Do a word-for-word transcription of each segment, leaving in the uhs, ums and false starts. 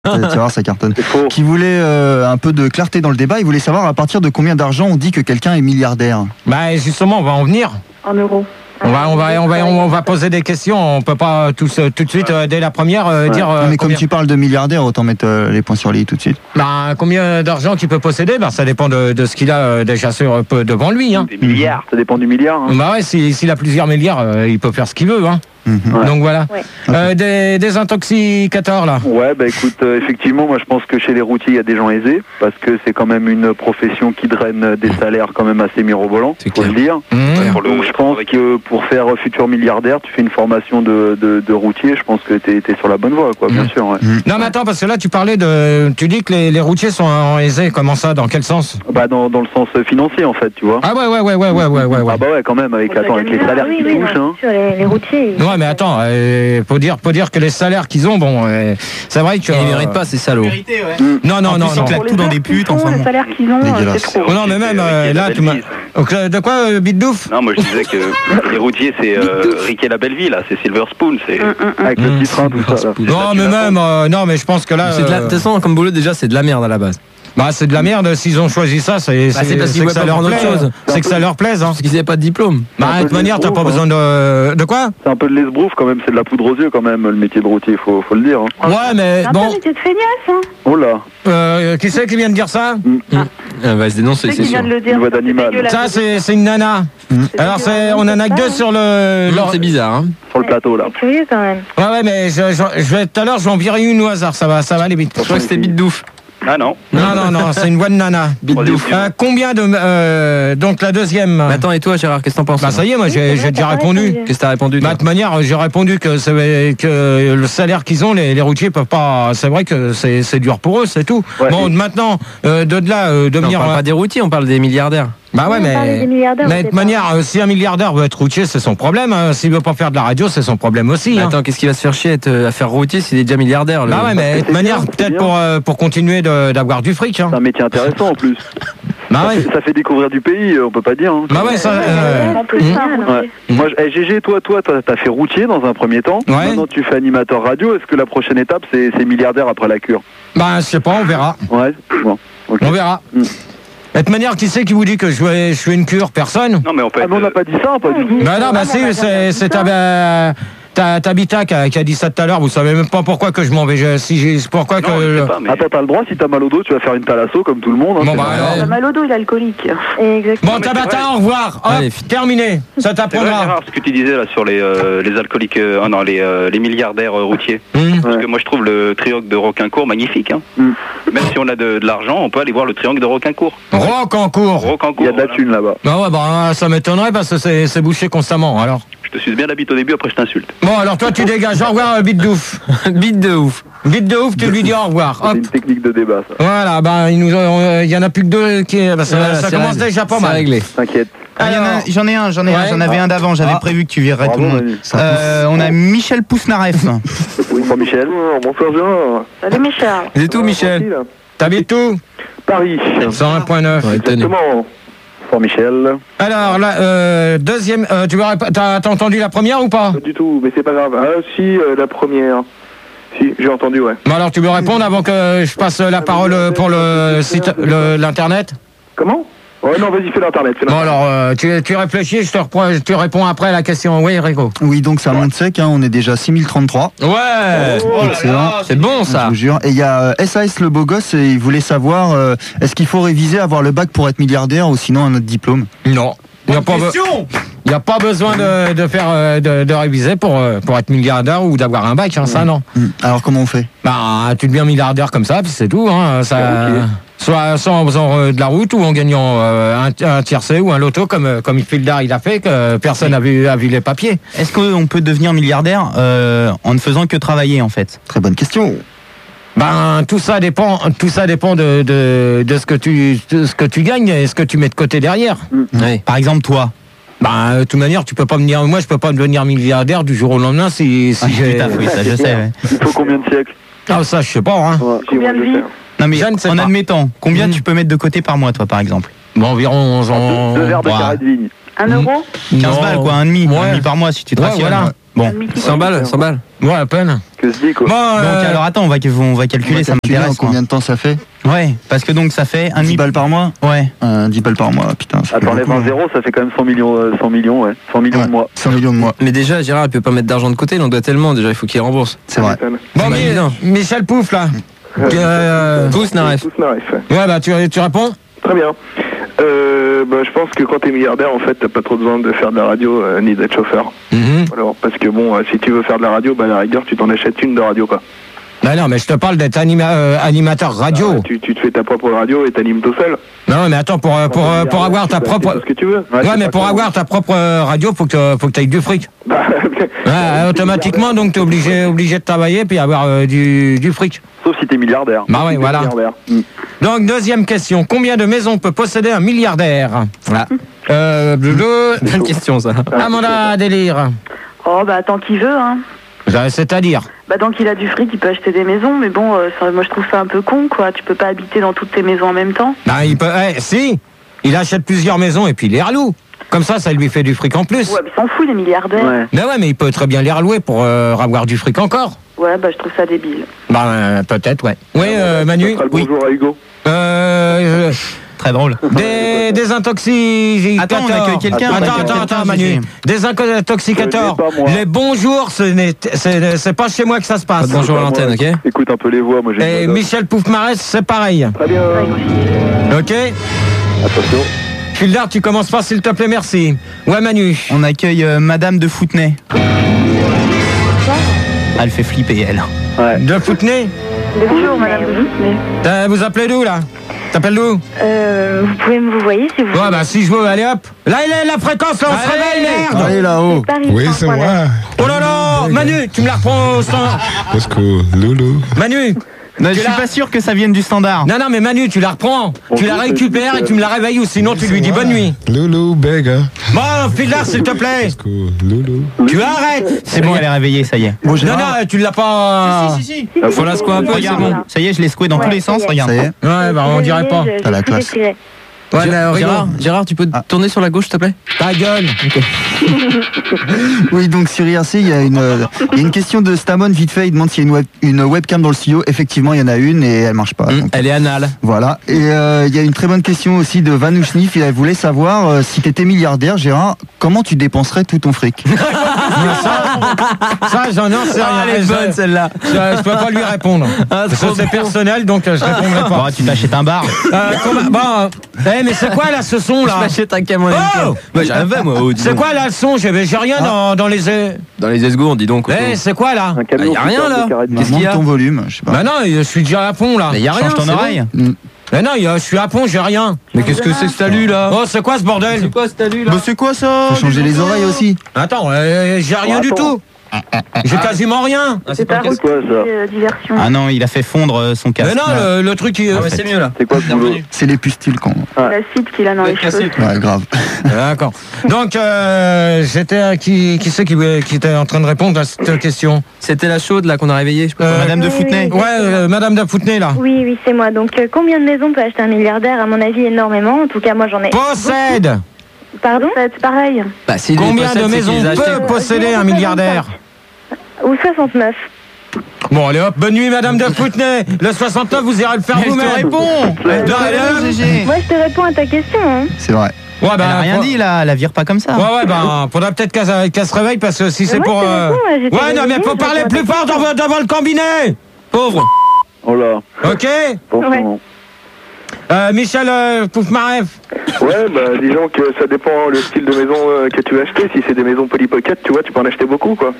Tu vas voir, ça cartonne. Qui voulait euh, un peu de clarté dans le débat. Il voulait savoir à partir de combien d'argent on dit que quelqu'un est milliardaire. Bah justement, on va en venir. En euros. On va, on va, on va, on va poser des questions. On peut pas tous, tout de suite euh, dès la première euh, ouais. dire. Euh, mais combien... comme tu parles de milliardaire, autant mettre euh, les points sur les i tout de suite. Bah combien d'argent qu'il peut posséder, bah ça dépend de, de ce qu'il a euh, déjà sur, peu devant lui. Hein. Des milliards, ça dépend du milliard. Hein. Bah ouais, s'il si, si a plusieurs milliards, euh, il peut faire ce qu'il veut. Hein. Mmh. Ouais. Donc voilà. Ouais. Euh, des, des intoxicateurs là. Ouais, bah écoute, euh, effectivement, moi je pense que chez les routiers il y a des gens aisés parce que c'est quand même une profession qui draine des salaires quand même assez mirobolants, faut le dire. Mmh. Pour le, Donc je pense que pour faire futur milliardaire, tu fais une formation de, de, de routier. Je pense que t'es es sur la bonne voie, quoi, bien mmh. sûr. Ouais. Mmh. Non mais attends, parce que là tu parlais de, tu dis que les, les routiers sont aisés. Comment ça? Dans quel sens? Bah dans, dans le sens financier en fait, tu vois. Ah ouais ouais ouais ouais ouais ouais ouais. Ah bah ouais, quand même avec, attends, avec les salaires oui, qu'ils oui, touchent. Hein. Sur les, les routiers. Ouais mais attends. Euh, Faut dire, faut dire que les salaires qu'ils ont, bon, euh, c'est vrai que. Ils méritent pas ces salauds. Vérité, ouais. Mmh. Non, non, non, non. Ils claquent tout dans des putes. Font, enfin. Le salaire qu'ils ont, dégueulasse. c'est trop. Oh non, mais même euh, là, tu m'as. De quoi, euh, bite douf? Non, moi je disais que les routiers, c'est euh, Rick et la belle vie, là, c'est Silver Spoon. C'est... Mm, mm, avec mmh. le petit train, tout ça. Là. Non, mais même, euh, non, mais je pense que là. De Euh... toute façon, comme boulot, déjà, c'est de la merde à la base. Bah, c'est de la merde. S'ils ont choisi ça, c'est bah, c'est parce qu'ils que voulaient ça pas leur prendre plaît. autre chose. C'est que ça leur plaise. Hein. Parce qu'ils n'avaient pas de diplôme. Bah, de toute manière, t'as pas besoin de. De quoi? C'est un peu de l'esbrouf quand même, c'est de la poudre aux yeux quand même, le métier de routier, faut, faut le dire. Hein. Ouais, mais C'est un bon. peu métier de feignasse, hein. Oh là. Euh, qui c'est qui vient de dire ça? Mmh. Ah. Ah, bah, se dénoncer, C'est c'est qui sûr. vient de le dire. Une voix d'animal. Ça, c'est c'est une nana. Mmh. Alors, c'est, on en a que deux sur le. Non, c'est bizarre. Hein. Sur le plateau là. C'est curieux quand même. Ouais, ouais, mais je, je, je vais tout à l'heure, je vais en virer une au hasard. Ça va, ça va aller vite. Je crois que c'était bite douf. Ah non. Non, non, non, c'est une voix de nana. Bite douf. Euh, combien de. Euh, donc la deuxième. Mais attends, et toi, Gérard, qu'est-ce que t'en penses? Bah ça y est, moi j'ai j'ai déjà répondu. Qu'est-ce que t'as répondu? Bah, de toute manière, j'ai répondu que, c'est- que le salaire qu'ils ont, les, les routiers peuvent pas. C'est vrai que c'est c'est dur pour eux, c'est tout. Ouais. Bon, maintenant, euh, de là, euh, Non, on devenir. parle pas des routiers, on parle des milliardaires. Bah ouais, Oui, on parlait mais. des milliardaires, Mais au de toute départ. manière, euh, si un milliardaire veut être routier, c'est son problème. Hein. S'il veut pas faire de la radio, c'est son problème aussi. Mais Hein. attends, qu'est-ce qu'il va se faire chier à, être- à faire routier s'il est déjà milliardaire le... Bah ouais, mais de toute c'est manière, bien, c'est peut-être bien. pour, euh, pour continuer de- d'avoir du fric. Hein. C'est un métier intéressant en plus. Bah ça, ouais. fait, ça fait découvrir du pays, on peut pas dire. Hein. Bah ouais, ça. euh, En plus, mmh. ça, Ouais. Moi, je- eh, G G, toi, toi, t'as t'as fait routier dans un premier temps. Ouais. Maintenant, tu fais animateur radio. Est-ce que la prochaine étape, c'est c'est milliardaire après la cure? Bah, je sais pas, on verra. Ouais. Bon. Ok. On verra. Mm. De toute manière, qui c'est qui vous dit que je fais, je fais une cure? Personne? Non, mais on peut Ah, être. mais on n'a pas dit ça, pas du tout. Bah non, bah si, c'est c'est ta, bah, ta, ta Bita qui a, qui a dit ça tout à l'heure. Vous savez même pas pourquoi que je m'en vais. Je- Si j'ai, pourquoi Non, que. je sais pas, mais. Attends, t'as le droit, si t'as mal au dos, tu vas faire une thalasso comme tout le monde. Hein, Bon, c'est bah, normal. alors. Il a mal au dos, il est alcoolique. Exactement. Bon, mais c'est Tabata, vrai. au revoir. Hop, Allez, terminé. Ça C'est vrai, t'apprendra. Gérard, ce que tu disais là sur les, euh, les alcooliques, euh, ah non, les, euh, les milliardaires euh, routiers. Hum. Parce Ouais. que moi je trouve le triangle de Roquincourt magnifique. Hein. Mm. Même si on a de, de l'argent, on peut aller voir le triangle de Roquincourt. Rock en cours. Roquincourt. Il y a de la voilà. thune là-bas. Bah ouais, bah ça m'étonnerait parce que c'est c'est bouché constamment. Alors. Je te suce bien la bite au début, après je t'insulte. Bon, alors toi tu dégages. Au revoir, euh, bite de ouf. Bite de ouf. Bite de ouf, tu lui dis au revoir. C'est Hop. une technique de débat, ça. Voilà, bah il nous, euh, il y en a plus que deux qui. Bah, ça Voilà, ça c'est commence réglé. déjà pas C'est mal. réglé. T'inquiète. Ah, il y en a- J'en ai un, j'en ai un, Ouais. j'en avais un d'avant, j'avais Ah. prévu que tu virerais Bravo, tout le monde. Manu. Euh, on a Michel Pousnareff. Oui, bonsoir Michel. Bonsoir Jean. Salut mes Charles. C'est tout, Michel. T'habites où? Paris. cent un point neuf. Ouais, tenez. Exactement. Bonsoir Michel. Alors, la euh, deuxième, euh, tu veux rép- t'as t'as entendu la première ou pas? Pas du tout, mais c'est pas grave. Ah si, euh, la première. Si, j'ai entendu, ouais. Bon alors tu veux répondre avant que je passe la parole pour le site, le- l'internet? Comment? Ouais, non, vas-y, fais l'internet. fais Bon l'internet. alors, euh, tu, tu réfléchis, je te, reprends, tu réponds après à la question. Oui, Rico. Oui, donc ça monte sec, hein, on est déjà six mille trente-trois. Ouais. Excellent. C'est bon, Je ça. vous jure. Et il y a euh, S A S le beau gosse et il voulait savoir euh, est-ce qu'il faut réviser, avoir le bac pour être milliardaire ou sinon un autre diplôme? Non. Il n'y a, pas be- y a pas besoin de, de faire euh, de, de réviser pour, euh, pour être milliardaire ou d'avoir un bac, hein, ça non. Hmm. Alors comment on fait? Bah, tu deviens milliardaire comme ça, puis c'est tout. Hein, ça, Ok. soit, soit en faisant euh, de la route ou en gagnant euh, un, un tiercé ou un loto comme, euh, comme Fildar il a fait, que personne n'a vu, a vu les papiers. Est-ce qu'on peut devenir milliardaire euh, en ne faisant que travailler en fait? Très bonne question. Ben tout ça dépend, tout ça dépend de, de, de ce que tu de ce que tu gagnes et ce que tu mets de côté derrière. Ouais. Par exemple, toi. Ben de toute manière, tu peux pas me dire, moi je peux pas devenir milliardaire du jour au lendemain si, si Ah, j'ai. putain, oui, ça je sais. Ouais. Il faut combien de siècles? Ah ça je sais pas. Hein. Ouais. Si, Combien moi, de je vies sais. Non mais Je ne sais en pas. admettant, combien Mhm. tu peux mettre de côté par mois, toi, par exemple? Bon environ en. Deux, deux verres de Ouais. carré de vigne. Un Mm. euro? quinze Non. balles quoi, un demi, Ouais. un demi par mois si tu te Ouais, rationnes. voilà. Bon. Un demi qui cent balles, cent balles. Ouais à peine. Que se dit quoi. Bon, Donc euh, alors attends, on va, on va calculer, On va ça calculer en m'intéresse. moi. combien de temps ça fait? Ouais, parce que donc ça fait un dix demi balles par mois? Ouais. Euh, dix balles par mois, putain. ça fait Attends, les beaucoup, vingt hein. zéros, ça fait quand même cent millions, euh, cent millions, ouais. cent millions Ouais, de mois. cent millions de mois, Mais déjà, Gérard, il peut pas mettre d'argent de côté, il en doit tellement. Déjà, il faut qu'il rembourse. c'est vrai. bon, bah, Mi- évident. Michel Pouf, là. Euh, Tous, Naref. Tous naref. ouais, bah, tu, tu réponds? Très bien. Euh, bah, je pense que quand t'es milliardaire, en fait, t'as pas trop besoin de faire de la radio euh, ni d'être chauffeur. Mhm. Alors, parce que bon, euh, si tu veux faire de la radio, bah, à la rigueur, tu t'en achètes une de radio, quoi. Bah non, mais je te parle d'être anima- euh, animateur radio. Ah, tu, tu te fais ta propre radio et t'animes tout seul. Non, mais attends, pour, euh, pour, euh, pour avoir ta Tu peux propre... acheter tout ce que tu veux. Ouais, c'est mais pas pour con. avoir ta propre euh, radio, faut que faut que t'aies du fric. Bah, Ouais, automatiquement, donc t'es obligé, obligé de travailler puis avoir euh, du, du fric. Sauf si t'es milliardaire. Bah ouais, t'es voilà. milliardaire. Donc, deuxième question. Combien de maisons peut posséder un milliardaire? Voilà. Euh, bleu, Bonne question, ça. Amanda Délire. Oh, bah, tant qu'il veut, hein. C'est-à-dire? Bah, tant qu'il a du fric, il peut acheter des maisons, mais bon, euh, ça- moi je trouve ça un peu con, quoi. Tu peux pas habiter dans toutes tes maisons en même temps. Bah, il peut... Eh, si. Il achète plusieurs maisons et puis il les reloue. Comme ça, ça lui fait du fric en plus. Ouais, mais s'en fout, les milliardaires. Ouais. Mais ouais, mais il peut très bien les relouer pour euh, avoir du fric encore. Ouais, bah, je trouve ça débile. Bah, euh, peut-être, ouais. Oui, euh, Manu? Ça sera le Oui. bonjour à Hugo. Euh... euh, Très drôle. Des désintoxicateurs. Attends, on accueille quelqu'un, Attends, on accueille attends, quelqu'un, attends, Manu. Gégé. Désintoxicateurs. Je l'ai pas, moi. Les bonjours, ce n'est c'est c'est pas chez moi que ça se Pas passe. de bonjour à l'antenne, ok? Écoute un peu les voix, moi j'ai Et une voix d'homme. Michel Poufmarès, c'est pareil. Très bien. Ok? Attention. Fildar, tu commences pas, s'il te plaît, merci. Ouais, Manu. On accueille euh, Madame de Foutenay. Elle fait flipper, elle. Ouais. De Foutenay. Bonjour, madame de Foutenay. Euh, Vous appelez d'où, là? T'appelles d'où? Euh, vous pouvez me vous voyez si vous Ouais, bah, si je veux, allez hop. Là, il est la fréquence, là, on se Allez. réveille, merde. Allez là-haut. Oui, c'est moi. Oh là là, Manu, tu me la reprends au standard. Let's go, Loulou. Manu. Non, je Tu suis l'as- pas sûr que ça vienne du standard. Non, non, mais Manu, tu la reprends. Tu la récupères et tu me la réveilles ou sinon tu lui dis bonne nuit. Loulou, bega. Bon, Fildar, s'il te plaît. Let's go, Loulou. Tu arrêtes. C'est bon, elle est réveillée, ça y est. Bon, Non, Gérard, non, tu l'as pas. Faut la secouer un peu, c'est Regarde, bon. ça y est, je l'ai secoué dans Ouais, tous les ça y sens, est. regarde. ça y est. Ouais, bah, on dirait pas. T'as la classe. Ouais, mais Gérard, Gérard, tu peux Ah. tourner sur la gauche, s'il te plaît? ta gueule. Oui, donc sur I R C, il y a une, euh, il y a une question de Stamon vite fait. Il demande s'il y a une, web, une webcam dans le studio. Effectivement, il y en a une et elle marche pas. Hum, donc, Elle est anale. voilà. Et euh, il y a une très bonne question aussi de Vanouchnif. Il voulait savoir euh, si tu étais milliardaire, Gérard, comment tu dépenserais tout ton fric? Ça, j'en ai sais Ah, rien. elle est Je- bonne, celle-là. Je, je peux pas lui répondre. Ah, Parce que trop c'est bon. personnel, donc euh, je répondrai Bon, pas. tu t'achètes un bar. Euh, comment- bon, eh, mais c'est quoi là ce son Je là? m'achète un camion. Oh Bah, j'arrive, moi. oh, dis C'est donc. quoi là le son? J'ai j'ai rien dans, dans les. eh, Dans les esgourdes, dis donc. c'est quoi là? Un camion Ah, y a qui rien, sort là. des carrés de Qu'est-ce main. qu'il y Monte a ton volume, je sais pas. Bah non, je suis déjà à fond là. Mais y a rien. Change ton c'est oreille. Mais non, je suis à fond, j'ai rien. Mais qu'est-ce que c'est que ce talus là? Oh, c'est quoi ce bordel? quoi ce talus là? Bah, c'est quoi ça? Faut changer les oreilles aussi. Attends, euh, j'ai rien Oh, du attends. tout. J'ai quasiment rien. Ah, C'est pas ta le casque. route quoi, ça euh, diversion. Ah non, il a fait fondre euh, son casque. Mais non, là. le, le truc il. Ah, ouais, c'est mieux là. C'est quoi ce boulot? C'est les pustules qu'on. L'acide qu'il a dans les cheveux. Ouais, grave. D'accord. Donc, euh, j'étais. Qui, qui c'est qui, qui était en train de répondre à cette question? C'était la chaude là qu'on a réveillée. Je sais pas. Euh, Madame de Oui, Foutenay. oui. Ouais, euh, Madame de Foutenay là. Oui, oui, c'est moi. Donc, euh, combien de maisons peut acheter un milliardaire? À mon avis, énormément. En tout cas, moi, j'en ai. Possède. Pardon? C'est pareil. Bah, s'il les Combien possède, de c'est maisons qu'il les a achetées. peut posséder un milliardaire? Ou soixante-neuf. Bon, allez hop, bonne nuit, Madame de Foutenay. Le soixante-neuf, vous irez le faire Elle te vous-même. répond. Elle te Non, allez, répond, hop. Gégé. Moi, je te réponds à ta question. Hein. C'est vrai. Ouais, bah, Elle a rien faut- dit là, elle la vire pas comme ça. Ouais, ouais, bah, faudrait peut-être qu'elle qu'elle se réveille parce que si c'est moi, pour. je te euh, réponds, ouais, j'étais Ouais, non, mais réveillée, faut je parler réponds à plus ta fort question. devant, devant le combiné. Pauvre. Oh là, Ok. attention. Euh, Michel euh, Poufmaref. Ouais, bah disons que ça dépend le style de maison euh, que tu veux acheter. Si c'est des maisons Polly Pocket, tu vois, tu peux en acheter beaucoup, quoi.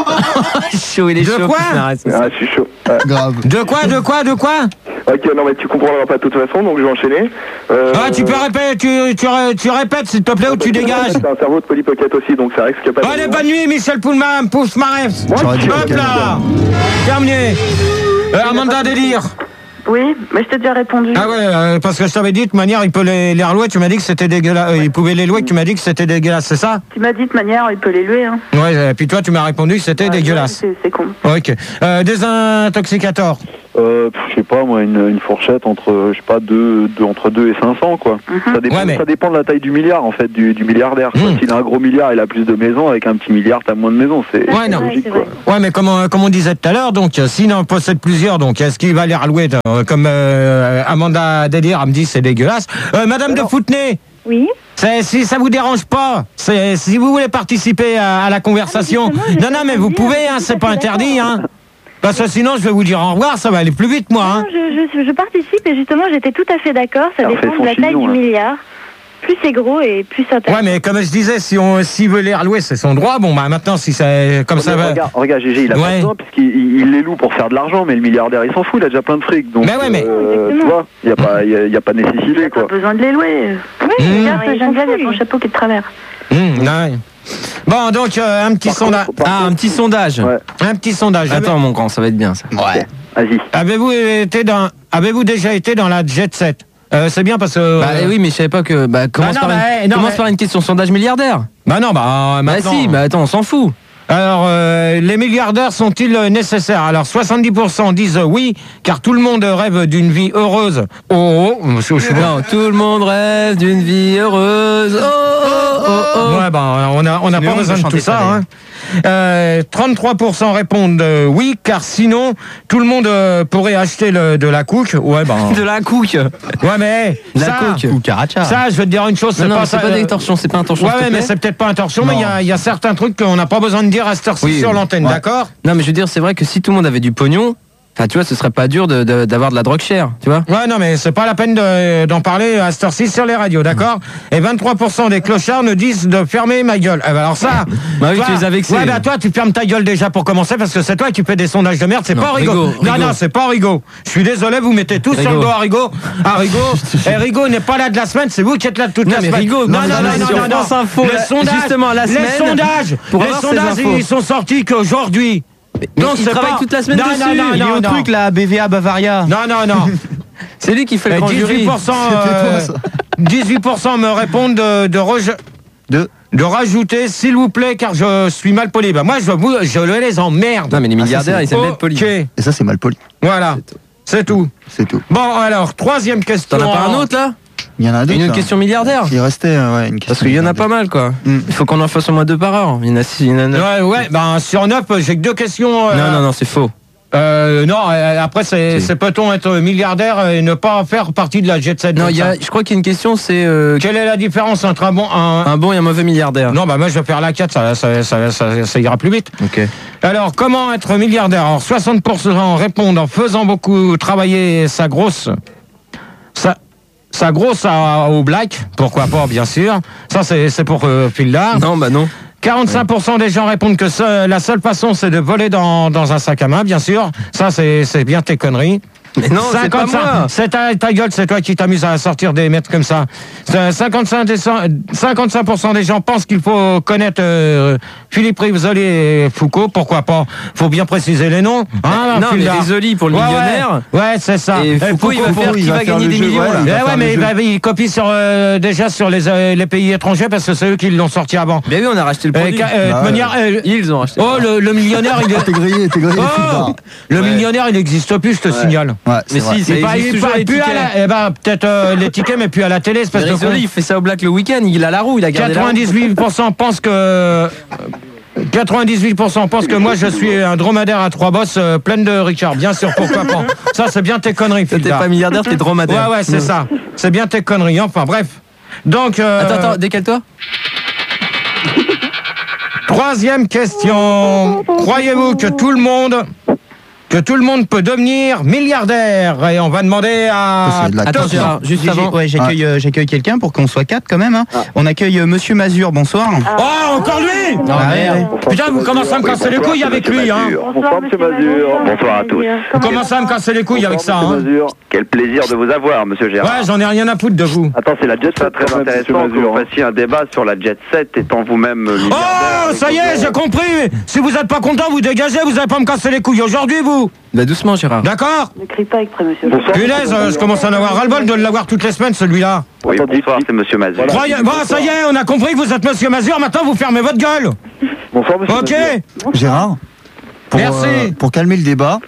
Chaud, il est De chaud. quoi putain, arrête, c'est ça. Ah, je suis chaud. Ouais. Grave. De quoi, de quoi, de quoi? Ok, non, mais tu comprendras pas de toute façon, donc je vais enchaîner. Euh, Ah, tu peux répéter, tu, tu, ré- tu répètes s'il te plaît ou tu dégages. C'est un cerveau de Polly Pocket aussi, donc ça risque pas. Allez, bonne nuit, Michel Poulman, Poufmaref. J'aurais dit Hop là. Terminé. Euh, Amanda Délire. Oui, mais je t'ai déjà répondu. Ah ouais, euh, parce que je t'avais dit de toute manière, il peut les, les relouer, tu m'as dit que c'était dégueulasse. Euh, il pouvait les louer, que tu m'as dit que c'était dégueulasse, c'est ça? Tu m'as dit de manière, il peut les louer. Hein. Ouais, et puis toi, tu m'as répondu que c'était Ouais, dégueulasse. c'est- C'est con. Ok. Euh, désintoxicateur. Euh, pff, je sais pas moi, une, une fourchette entre, je sais pas, deux, deux, entre deux et cinq cents quoi. Mhm. Ça dépend, Ouais, mais- ça dépend de la taille du milliard en fait, du, du milliardaire. quoi. Mhm. S'il a un gros milliard, il a plus de maisons. Avec un petit milliard, t'as moins de maisons. C'est Ouais, c'est non. logique c'est quoi. vrai. Ouais, mais comme, on- comme on disait tout à l'heure, donc euh, s'il en possède plusieurs, donc est-ce qu'il va les allouer euh, comme euh, Amanda Délire me dit, c'est dégueulasse. Euh, Madame de Foutenay, Oui. c'est- si ça vous dérange pas, c'est- si vous voulez participer à, à la conversation, Ah, justement, non, non, mais j'étais en vous train de pouvez, dire, hein, je suis c'est tout à pas fait interdit, d'accord. hein. Parce que sinon, je vais vous dire au revoir, ça va aller plus vite, moi, hein. Non, je, je, je participe et justement, j'étais tout à fait d'accord. Ça Alors, dépend fais son de la taille chignon, du là. milliard. Plus c'est gros et plus ça taille. Ouais, mais comme je disais, si on, s'il veut les allouer, c'est son droit. Bon, bah maintenant, si c'est comme ça va. Regarde, regarde, Gégé, il a Ouais. pas besoin puisqu'il il, il les loue pour faire de l'argent, mais le milliardaire, il s'en fout, il a déjà plein de fric. Donc, Mais ouais, mais- euh, tu Exactement. vois, il y a pas, il y a, il y a pas de nécessité Pas quoi. besoin de les louer. Oui, Mmh. Regarde, ils ce Geneviève, s'en il y a ton fout, chapeau qui est de travers. Mmh, ouais. Bon, donc euh, un petit Par sondage. contre, par Ah, un petit sondage. Ouais. Un petit sondage. Attends, mon grand, ça va être bien ça. Ouais. Vas-y. Avez-vous été dans, avez-vous déjà été dans la Jet Set? Euh, c'est bien parce que. Bah euh, eh oui, mais je savais pas que. Bah, commence, non, par, bah, une, eh, non, commence mais- par une question sondage milliardaire. Bah non, bah euh, Bah maintenant. si, bah attends, on s'en fout. Alors, euh, les milliardaires sont-ils euh, nécessaires? Alors, soixante-dix pour cent disent euh, oui, car tout le monde rêve d'une vie heureuse. Oh, oh, je, je, Non, tout le monde rêve d'une vie heureuse. Oh, oh, oh, oh. Ouais, ben, on n'a on a Sinon, pas on besoin peut de tout chanter ça. ça, Hein. Euh, trente-trois pour cent répondent euh, oui, car sinon, tout le monde euh, pourrait acheter le, de la couche. Ouais, ben. De la couque. Ouais, mais. La ça, coque. Ou Karacha. ça, je vais te dire une chose, c'est Non, non, pas mais c'est ça. pas euh, des torsions, c'est pas un torsion. Ouais, s'il te ouais, mais plaît. c'est peut-être pas un torsion, mais il y a- il y, a certains trucs qu'on n'a pas besoin de dire à cette heure-ci Oui, sur oui. l'antenne, Ouais. d'accord? Non, mais je veux dire, c'est vrai que si tout le monde avait du pognon, enfin, tu vois, ce serait pas dur de- de- d'avoir de la drogue chère, tu vois. Ouais, non, mais c'est pas la peine de- d'en parler à cette heure-ci sur les radios, d'accord? Et vingt-trois pour cent des clochards nous disent de fermer ma gueule. Eh ben alors ça... Bah oui, toi- tu les as vexés. Ouais, bah toi, tu fermes ta gueule déjà pour commencer, parce que c'est toi qui fais des sondages de merde, c'est Non, pas Rigaud. Rigaud, Non, Rigaud. non, c'est pas Rigaud. Je suis désolé, vous mettez tous sur le Rigaud. dos à Rigaud. À Rigaud. Et Rigaud n'est pas là de la semaine, c'est vous qui êtes là de toute Non, la mais semaine. Rigaud, non, non, non, mais non, sur non, non, France Info, Les la- sondages, justement, la les semaine, sondages, pour les avoir ces sondages, infos. ils sont sortis qu'aujourd'hui. Mais Donc, il c'est travaille pas- toute la semaine non, dessus. non, non, Il est non, au non. truc là, B V A Bavaria. Non, non, non. C'est lui qui fait le Et grand dix-huit jury. pour cent, euh, dix-huit pour cent me répondent de, de, reje- De de rajouter s'il vous plaît car je suis mal poli. Bah moi je, vous, je les emmerde. Non, mais les milliardaires, c'est- ils savent être polis. Ok, Et ça, c'est mal poli. voilà, c'est tout. C'est tout. Bon alors, troisième question. T'en as pas un autre là? Il y en a d'autres. Une autre là. question milliardaire? Il restait euh, ouais, une question. Parce qu'il y en a pas mal quoi. Mm. Il faut qu'on en fasse au moins deux par heure. Il y en a six, il y en a neuf. Ouais, ouais, ben sur neuf, j'ai que deux questions. euh, Non, non, non, c'est faux. Euh, non, euh, après c'est Si. c'est peut-on être milliardaire et ne pas faire partie de la jet set. Non, comme il y ça. a, je crois qu'il y a une question, c'est euh, Quelle est la différence entre un bon un, un bon et un mauvais milliardaire. Non, bah moi je vais faire la quatre, ça, ça, ça, ça, ça ira plus vite. Ok. Alors, comment être milliardaire? Alors, soixante pour cent répondent en faisant beaucoup travailler sa grosse... Sa, sa grosse à- au black, pourquoi pas, bien sûr. Ça, c'est c'est pour euh, Phildar. Non, bah non. quarante-cinq pour cent des gens répondent que ce- la seule façon, c'est de voler dans, dans un sac à main, bien sûr. Ça, c'est c'est bien tes conneries. Mais non, c'est pas cinquante-cinq moi. C'est ta, ta gueule, c'est toi qui t'amuses à sortir des mètres comme ça. C'est cinquante-cinq, des cent- cinquante-cinq pour cent des gens pensent qu'il faut connaître euh, Philippe Risoli et Foucault. Pourquoi pas? Faut bien préciser les noms. Hein, Non, mais Phildar. Risoli pour le Ouais, millionnaire. Ouais, ouais, c'est ça. Et Foucault, il va faire qui va gagner des jeu, millions. voilà. là. Il va Eh faire ouais, le mais il, jeu. va- il copie sur, euh, déjà sur les, euh, les pays étrangers parce que c'est eux qui l'ont sorti avant. Mais oui, on a racheté le Euh, produit. ca- euh, de Bah, manière, euh, Ils ont racheté. oh, le, le millionnaire, il est... T'es grillé, t'es grillé. Oh, Phildar. le Ouais. millionnaire, il n'existe plus, je te signale. Ouais, c'est Mais vrai. si, ça Il, existe il, toujours, il, les plus à tickets. la, eh ben, peut-être euh, les tickets, mais plus à la télé, c'est parce Mais que Risoli, il fait ça au black le week-end, il a la roue, il a gardé la roue. quatre-vingt-dix-huit pour cent pensent que quatre-vingt-dix-huit pour cent pensent que moi je suis un dromadaire à trois bosses euh, pleine de Richard. Bien sûr, pourquoi pas. Ça, c'est bien tes conneries, Toi, t'es Phildar. pas milliardaire, t'es dromadaire. Ouais, ouais, c'est ça. C'est bien tes conneries. Enfin, bref. Donc, euh, Attends, attends, décale-toi. troisième question. Croyez-vous que tout le monde que tout le monde peut devenir milliardaire? Et on va demander à... Ça, c'est de la Attends, casse, Gérard, juste J'ai- avant. ouais, j'accueille euh, j'accueille quelqu'un pour qu'on soit quatre quand même. hein. On accueille euh, Monsieur Mazur, bonsoir. Oh, encore lui Ah, ouais, ouais. Putain, vous commencez à me casser les couilles avec lui, hein. Bonsoir, monsieur Mazur. Bonsoir à tous. Vous commencez à me casser les couilles avec ça, Bonsoir, hein. monsieur Mazur. Quel plaisir de vous avoir, monsieur Gérard. Ouais, j'en ai rien à foutre de vous. Attends, c'est la jet set, très quand même, intéressant monsieur que vous Mazur, hein. fassiez un débat sur la jet set étant vous-même euh, milliardaire. Oh, ça y est, j'ai compris. Si vous êtes pas content, vous dégagez, vous allez pas me casser les couilles aujourd'hui, vous. Bah doucement, Gérard. D'accord? Ne crie pas exprès, monsieur. Bonsoir. Punaise, euh, je commence à en avoir ras-le-bol de l'avoir toutes les semaines, celui-là. Oui, Attends, bonsoir, dites- c'est monsieur Mazur. Voilà. Croyez... Bon, ça y est, on a compris que vous êtes monsieur Mazur, maintenant vous fermez votre gueule. Bonsoir, monsieur Ok? Mazur. Gérard, pour, Merci. euh, pour calmer le débat,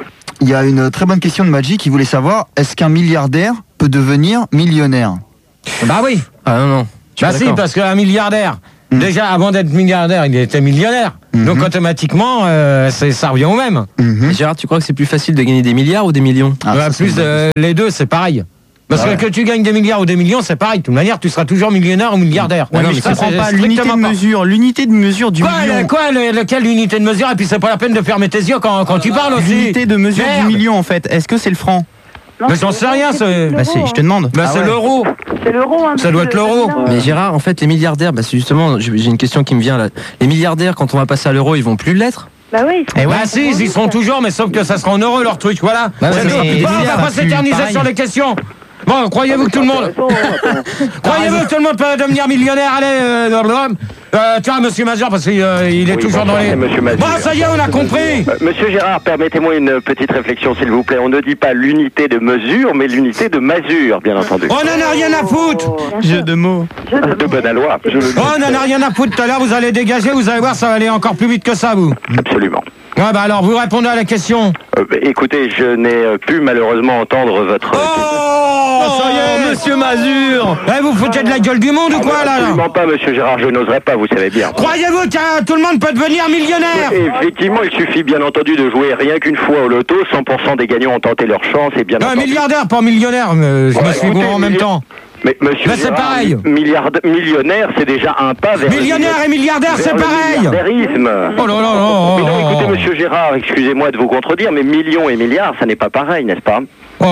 Il y a une très bonne question de Magic qui voulait savoir, est-ce qu'un milliardaire peut devenir millionnaire? Bah oui. Ah non, non. Bah si, parce qu'un milliardaire, mmh. déjà avant d'être milliardaire, il était millionnaire. Mmh. Donc automatiquement, euh, ça revient au même. Mmh. Gérard, tu crois que c'est plus facile de gagner des milliards ou des millions? ah, bah, Plus euh, les deux, c'est pareil. Parce ouais. que que tu gagnes des milliards ou des millions, c'est pareil. De toute manière, tu seras toujours millionnaire ou milliardaire. Ouais, non, mais ça, ça prend pas l'unité de mesure. L'unité de mesure du quoi, million. Le, quoi, le, lequel l'unité de mesure? Et puis c'est pas la peine de fermer tes yeux quand, quand tu parles aussi. L'unité de mesure Merde. du million, en fait. Est-ce que c'est le franc? Non, mais j'en sais rien, c'est. Bah c'est, je te demande. Bah ah c'est ouais. l'euro. C'est l'euro, hein. Ça doit être l'euro. Mais Gérard, en fait, les milliardaires, bah c'est justement, j'ai une question qui me vient là. Les milliardaires, quand on va passer à l'euro, ils vont plus l'être? Bah oui. Eh ouais, bah si, ils y seront toujours, mais sauf que ça sera en euros leur truc, voilà. Bah ouais, mais bon, on va pas s'éterniser sur les questions. Bon, croyez-vous que tout le monde. Croyez-vous que tout le monde peut devenir millionnaire? Allez, euh, euh, tiens, monsieur Mazur, parce qu'il euh, il est oui, toujours dans les. Bon, ça y est, on a compris. Euh, monsieur Gérard, permettez-moi une petite réflexion, s'il vous plaît. On ne dit pas l'unité de mesure, mais l'unité de masure, bien entendu. On n'en a rien à foutre. Jeu de mots. De bonne loi. On n'en a rien à foutre. Tout à l'heure, vous allez dégager, vous allez voir, ça va aller encore plus vite que ça, vous. Absolument. Ouais, bah alors, vous répondez à la question. Euh, bah, écoutez, je n'ai pu malheureusement entendre votre... Oh, ça y est, monsieur Mazur. Eh, vous foutez de la gueule du monde ah, ou quoi, là? Absolument pas, monsieur Gérard, je n'oserais pas, vous savez bien. Croyez-vous que tout le monde peut devenir millionnaire? Et effectivement, il suffit bien entendu de jouer rien qu'une fois au loto, cent pour cent des gagnants ont tenté leur chance, et bien Un entendu... milliardaire, pas millionnaire, mais je ouais, me suis gouré en même temps. Mais monsieur ben, c'est pareil. Milliard, millionnaire, c'est déjà un pas vers... Millionnaire et milliardaire, c'est pareil. Milliardarisme. Oh là là là. Mais non, écoutez, monsieur Gérard, excusez-moi de vous contredire, mais millions et milliards, ça n'est pas pareil, n'est-ce pas?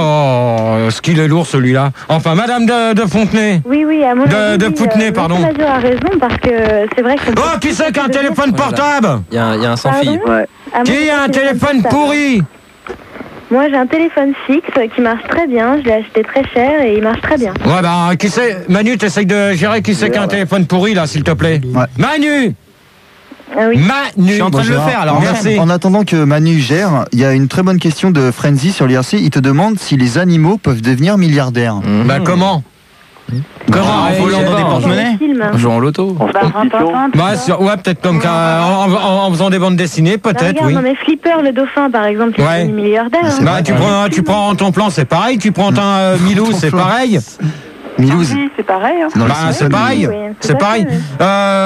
Oh, ce qu'il est lourd celui-là. Enfin, Madame de, de Fontenay. Oui, oui, à mon de, avis. De Poutenay, euh, pardon. Monsieur a raison parce que c'est vrai que. Oh, qui c'est qui a un téléphone portable? Il y a, il y a un sans-fil. Ouais. Qui a un téléphone pourri? Moi, j'ai un téléphone fixe qui marche très bien. Je l'ai acheté très cher et il marche très bien. Ouais, bah, qui c'est? Manu, t'essayes de gérer qui c'est qui a un téléphone pourri, là, s'il te plaît? Ouais. Manu! Ah oui. Manu! Je suis en train bon, de le faire, alors merci. En attendant que Manu gère, il y a une très bonne question de Frenzy sur l'I R C. Il te demande si les animaux peuvent devenir milliardaires. Mmh. Bah, comment? Comment? En volant dans des porte-monnaies? En jouant au loto? Bah, sur, ouais, peut-être comme en, en, en faisant des bandes dessinées, peut-être, bah, oui. Non, mais Flipper, le dauphin, par exemple, il est milliardaire. Hein. Bah, tu prends, tu prends ton plan, c'est pareil. Tu prends un euh, Milou, c'est pareil. Milouz. Oui, c'est pareil. Hein. Bah, c'est pareil. Oui, c'est pareil. Oui. Euh,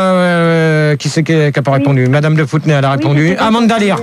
euh, qui c'est qui n'a pas répondu? Oui. Madame de Fontenay, elle a répondu. Oui, Amanda Lear.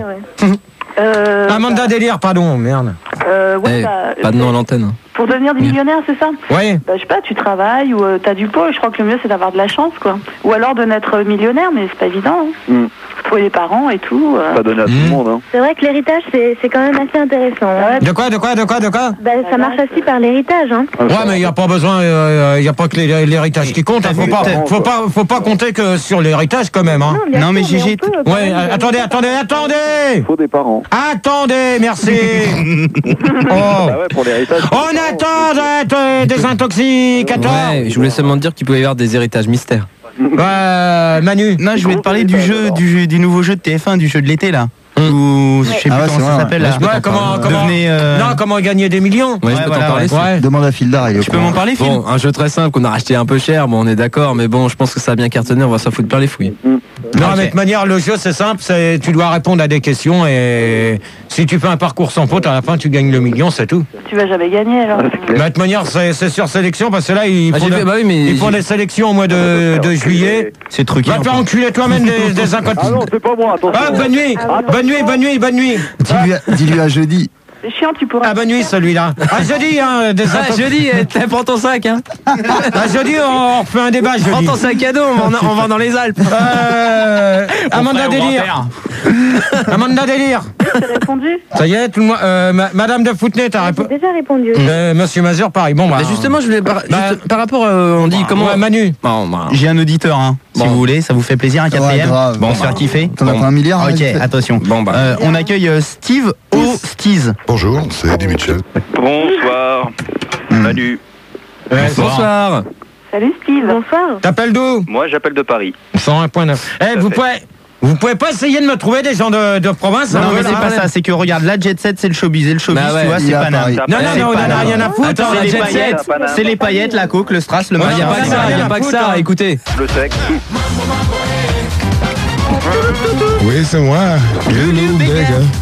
Euh, Amanda bah... Délire, pardon, merde. Euh, ouais, hey, bah, pas de nom à l'antenne. Pour devenir millionnaire, c'est ça? Oui. Bah, je sais pas, tu travailles ou euh, t'as du pot, et je crois que le mieux c'est d'avoir de la chance, quoi. Ou alors de naître millionnaire, mais c'est pas évident. Hein. Mm. Faut les parents et tout. Euh... Pas donné à mm. tout le monde. Hein. C'est vrai que l'héritage, c'est, c'est quand même assez intéressant. Hein. De quoi, de quoi, de quoi, de quoi? Bah, ça marche aussi par l'héritage. Hein. Ouais, mais il n'y a pas besoin, il euh, n'y a pas que l'héritage qui compte. Hein. Faut pas, faut pas, faut pas compter que sur l'héritage quand même. Hein. Non, non mais G G. Ouais, euh, attendez, attendez, attendez. Faut des parents. Attendez, merci. Oh. Bah ouais, pour l'héritage. On attend d'être des intoxicateurs. Ouais, je voulais seulement dire qu'il pouvait y avoir des héritages mystères. Euh, Manu. Non, je voulais te parler du jeu, du jeu, du nouveau jeu de T F un, du jeu de l'été là. Mmh. Ou je sais ah plus ouais, comment ça s'appelle. Ouais, là. Ouais, comment, comment, Devenez, euh... non, comment gagner des millions. Ouais, ouais, je peux voilà, t'en parler. Ouais. Demande à Fildar. Tu peux m'en parler, Phil? Bon, un jeu très simple qu'on a racheté un peu cher. Bon, on est d'accord, mais bon, je pense que ça a bien cartonné. On va s'en foutre par les fouilles. Mmh. Non, okay. Mais de toute manière, le jeu c'est simple. C'est, tu dois répondre à des questions et si tu fais un parcours sans faute, à la fin tu gagnes le million, c'est tout. Tu vas jamais gagner alors. Mais de toute manière, c'est, c'est sur sélection parce que là ils ah, font, fait, bah oui, mais ils font des sélections au mois de, de juillet. C'est truqué. Va te faire enculer toi-même des, des incotés. Ah non, c'est pas moi. Attention. Ah, bonne nuit, ah, bonne nuit, bonne nuit, bonne nuit. Dis-lui, dis-lui à jeudi. C'est chiant, tu pourras. Ah, bonne nuit celui-là. Ah, jeudi, hein, des ah, jeudi, prends ton sac, hein. Ah, jeudi, on refait un débat, jeudi. Prends ton sac à dos, on va, on va dans les Alpes. Euh, Amanda Délire. Amanda Délire. T'as répondu? Ça y est, tout le monde. Euh, ma, Madame de Fontenay, t'as répondu? J'ai déjà répondu. Euh, Monsieur Mazur, pareil. Bon, bah. bah justement, je voulais par, bah, juste, par rapport, euh, on dit bah, comment. Ouais, Manu. Bon, bah. J'ai un auditeur, hein. Bon. Si vous voulez, ça vous fait plaisir, un quatrième. Ouais, bon, on se fait kiffer. T'en as pas un milliard? Ok, attention. Bon, bah. Euh, on accueille Steve O'Steez. Bonjour, c'est Eddie Mitchell. Bonsoir. Manu. Ouais, bonsoir. bonsoir. Salut Steve. Bonsoir. T'appelles d'où? Moi, j'appelle de Paris. cent un point neuf. Eh, vous pouvez. Vous pouvez pas essayer de me trouver des gens de, de province? Non, hein, mais c'est pas ça, c'est que regarde, la jet set c'est le showbiz, et le showbiz, bah ouais, tu vois, c'est Paname. Non, non, non, on en a rien à foutre. Attends, c'est les paillettes, c'est les paillettes, la coke, le strass, le machin. Il y a pas que ça, il y a pas que ça, écoutez. Le sexe. Oui, c'est moi. Loulou, Bega.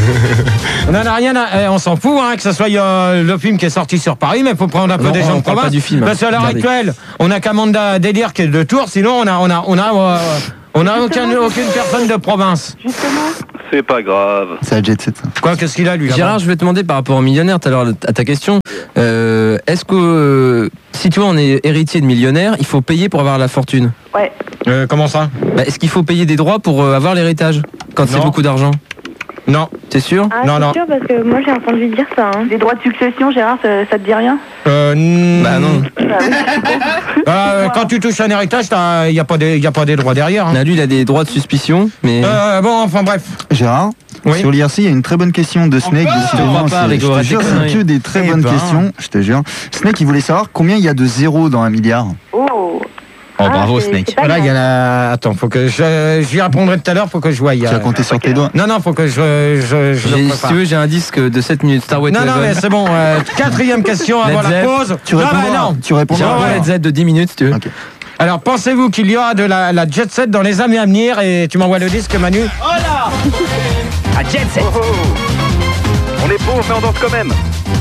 On n'en a rien à... eh, on s'en fout, hein, que ce soit euh, le film qui est sorti sur Paris, mais il faut prendre un peu Non, des gens on de parle province. pas du film. Parce qu'à l'heure Regardez. actuelle, on a qu'Amanda Délire qui est de Tours, sinon on a, on a, on a, euh, on a aucun, aucune personne de province. Justement. C'est pas grave. C'est la jet set, ça. Quoi, qu'est-ce qu'il a, lui, là-bas? Gérard, je vais te demander par rapport aux millionnaires, tout à l'heure, à ta question. Euh, Est-ce que euh, si toi on est héritier de millionnaire, il faut payer pour avoir la fortune? Ouais. Euh, comment ça? Bah, est-ce qu'il faut payer des droits pour euh, avoir l'héritage quand c'est Non. beaucoup d'argent? Non. T'es sûr? Ah, Non, c'est non. sûr, parce que moi j'ai entendu dire ça. Hein. Les droits de succession, Gérard, ça, ça te dit rien? Euh, n- Bah non. Bah oui, je pense. Euh, quand tu touches un héritage, il n'y a, pas des- y a pas des droits derrière. Hein. Là, lui, il a des droits de suspicion, mais. Euh, bon, enfin bref. Gérard, Oui. sur l'I R C, il y a une très bonne question de Snake. Encore décidément, Je crois pas, c'est- Rigo, je te arrête jure, tes c'est conneries. que des très Eh bonnes ben. questions, je te jure. Snake, il voulait savoir combien il y a de zéros dans un milliard. Oh. Oh, Ah, bravo, c'est- Snake. c'est pas Voilà, il y mal. en a. Attends, faut que je. J'y répondrai tout à l'heure, faut que je voie. Tu as compté sur tes doigts. Non, non, faut que je. je, je le J'ai- si prépare. tu veux, j'ai un disque de sept minutes Star Wars. Non, non, mais c'est bon. euh, quatrième question avant Led la Zepp. pause. Tu non, répondras. mais non. Tu répondras. J'ai un ouais. Led Z de dix minutes, si tu veux. Ok. Alors, pensez-vous qu'il y aura de la, la jet set dans les années à venir? Et tu m'envoies le disque, Manu? À Jet Set. Oh, oh. On est pauvres, mais on danse quand même.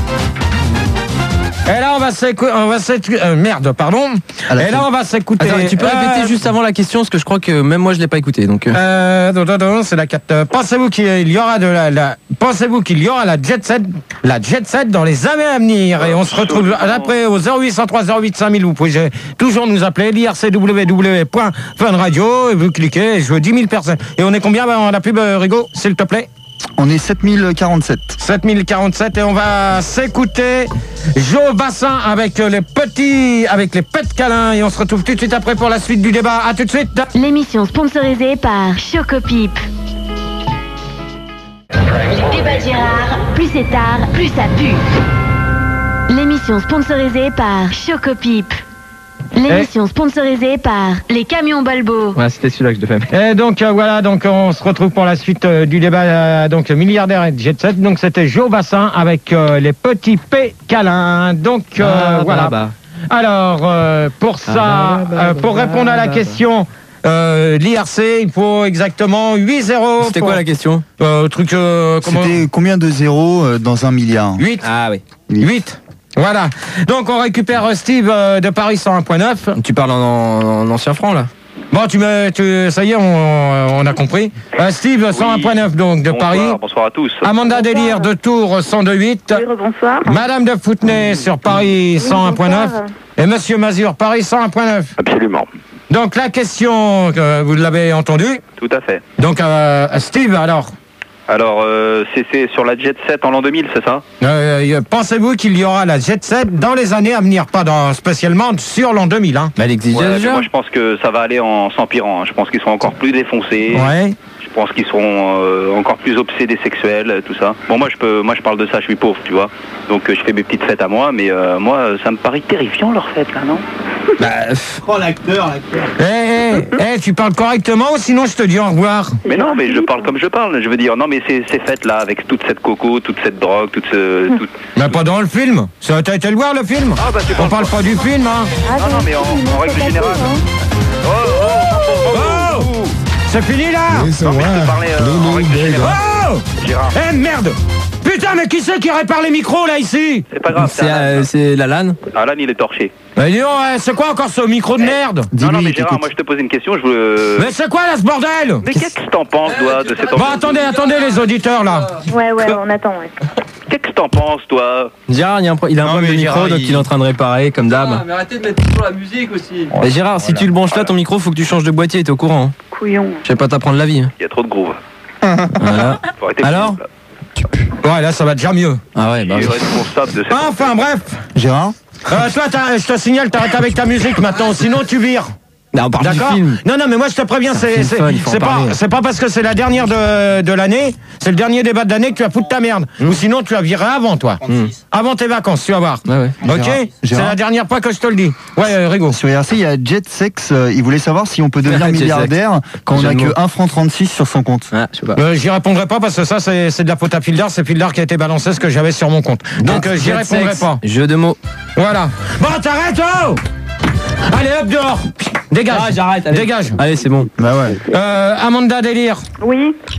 Et là, on va s'écouter. On va s'écouter. euh, merde, pardon. À la Et là, fin. on va s'écouter. Attends, tu peux répéter euh, juste avant la question, parce que je crois que même moi, je l'ai pas écouté. Donc. euh. Euh, non, non, non, c'est la quatre. Euh, Pensez-vous qu'il y aura de la, la- pensez-vous qu'il y aura la jet set, la jet set dans les années à venir? Et on se retrouve après au zéro huit cent trois zéro huit cinq mille. Vous pouvez toujours nous appeler l'I R C W W point fun radio et vous cliquez et je veux dix mille personnes. Et on est combien dans la pub, euh, Rigo, s'il te plaît? On est sept mille quarante-sept. sept mille quarante-sept et on va s'écouter Joe Bassin avec les petits, avec les pets câlins et on se retrouve tout de suite après pour la suite du débat. À tout de suite. L'émission sponsorisée par Chocopip. Le débat de Gérard, plus c'est tard, plus ça pue. L'émission sponsorisée par Chocopip. L'émission sponsorisée par les camions Balbo. Ouais, c'était celui-là que je devais mettre. Et donc euh, voilà, donc on se retrouve pour la suite euh, du débat, euh, donc milliardaire et jet set. Donc c'était Joe Bassin avec euh, les petits P câlins. Donc euh, Ah, voilà. bah, bah. Alors euh, pour ça, Ah, bah, bah, euh, pour bah, répondre à la bah, question. Euh, L'I R C, il faut exactement huit zéros. C'était pour- quoi la question? euh, truc euh, comment C'était combien de zéros euh, dans un milliard? huit. Ah oui. huit. Voilà. Donc on récupère euh, Steve euh, de Paris cent un point neuf. Tu parles en, en, en ancien franc là? Bon, tu me, tu, ça y est, on, on a compris. Euh, Steve cent un point neuf donc de Bonsoir, Paris. bonsoir à tous. Amanda Délire de Tours cent deux virgule huit. Oui, bonsoir. Madame de Foutenay sur Paris cent un point neuf. bonsoir. Et Monsieur Mazur Paris cent un point neuf. Absolument. Donc la question, euh, vous l'avez entendue. Tout à fait. Donc euh, Steve, alors, Alors, euh, c'est c'est sur la Jet set en l'an deux mille, c'est ça? euh, pensez-vous qu'il y aura la jet set dans les années à venir, pas dans, spécialement sur l'an deux mille, hein? Bah, elle existe Ouais, mais déjà. moi je pense que ça va aller en s'empirant. hein. Je pense qu'ils seront encore plus défoncés. Ouais. Je pense qu'ils seront euh, encore plus obsédés sexuels, euh, tout ça. Bon, moi je peux, moi je parle de ça. Je suis pauvre, tu vois. Donc euh, je fais mes petites fêtes à moi, mais euh, moi euh, ça me paraît terrifiant leur fête là, non? Bah, pff, Oh, l'acteur, l'acteur. Eh, eh, eh, tu parles correctement ou sinon je te dis au revoir. Mais non, mais je parle comme je parle. Je veux dire, non, mais ces, ces fêtes là, avec toute cette coco, toute cette drogue, toute ce, toute... Mais pas dans le film. Ça, t'as été le voir le film? Ah bah tu On parle pas du film, hein? Non, non, mais en, en règle générale. Oh, oh, oh, oh, Oh, c'est fini là? Yes, Non, mais je te ouais. parlais euh, en Loulou, règle big générale. Oh, Gérard, eh merde. Putain, mais qui c'est qui répare les micros là ici? c'est pas grave. c'est euh, c'est la LAN. Alan, il est torché. Mais dis donc, eh, c'est quoi encore ce micro de merde? Non, non, Dis-lui, mais il Gérard, t'écoute. moi je te posais une question, je veux... Mais c'est quoi là ce bordel? Mais qu'est-ce que t'en penses, toi, de cette Bon, attendez, attendez les auditeurs là. Ouais, ouais, on attend, ouais. Qu'est-ce que t'en penses, toi? Gérard, il, y a un pro- il a un Non, problème de mais micro, Gérard, donc il- il est en train de réparer, comme d'hab. mais arrêtez de mettre toujours la musique aussi. Bah, Gérard, si tu le branches là, ton micro, faut que tu changes de boîtier, t'es au courant. Hein. Couillon. Je vais pas t'apprendre la vie. hein. Il y a trop de groove. Voilà. Faut arrêter Alors là. Ouais, là ça va déjà mieux. Ah ouais, bah Il est oui. responsable de cette... Enfin bref. Gérard, Euh, toi, t'as- je te signale, t'arrêtes avec ta musique maintenant, sinon tu vires. Là, on parle du D'accord? film. Non, non, mais moi je te préviens, C'est un c'est film c'est- fun, il faut en c'est pas, parler. c'est pas parce que c'est la dernière de, de l'année, c'est le dernier débat de l'année que tu vas foutre ta merde. Ou sinon tu vas virer avant, toi. Hmm. Avant tes vacances, tu vas voir. Ouais, ouais. Ok? Gérard, C'est Gérard. la dernière fois que je te le dis. Ouais, euh, Rigo. sur I R C, il y a Jet Sex. euh, il voulait savoir si on peut devenir Jet Sex. milliardaire quand on Jeu a de mots. que un franc trente-six sur son compte. Ah, je sais pas. Euh, j'y répondrai pas parce que ça, c'est c'est de la faute à Fildar. C'est Fildar qui a été balancé ce que j'avais sur mon compte. Donc, euh, j'y Jet répondrai sex, pas. Jeu de mots. Voilà. Bon, t'arrêtes, oh! Allez, hop dehors. Dégage. Ah, j'arrête, allez. Dégage. Allez, c'est bon. Bah ouais. Euh, Amanda Délire. Oui. Bah,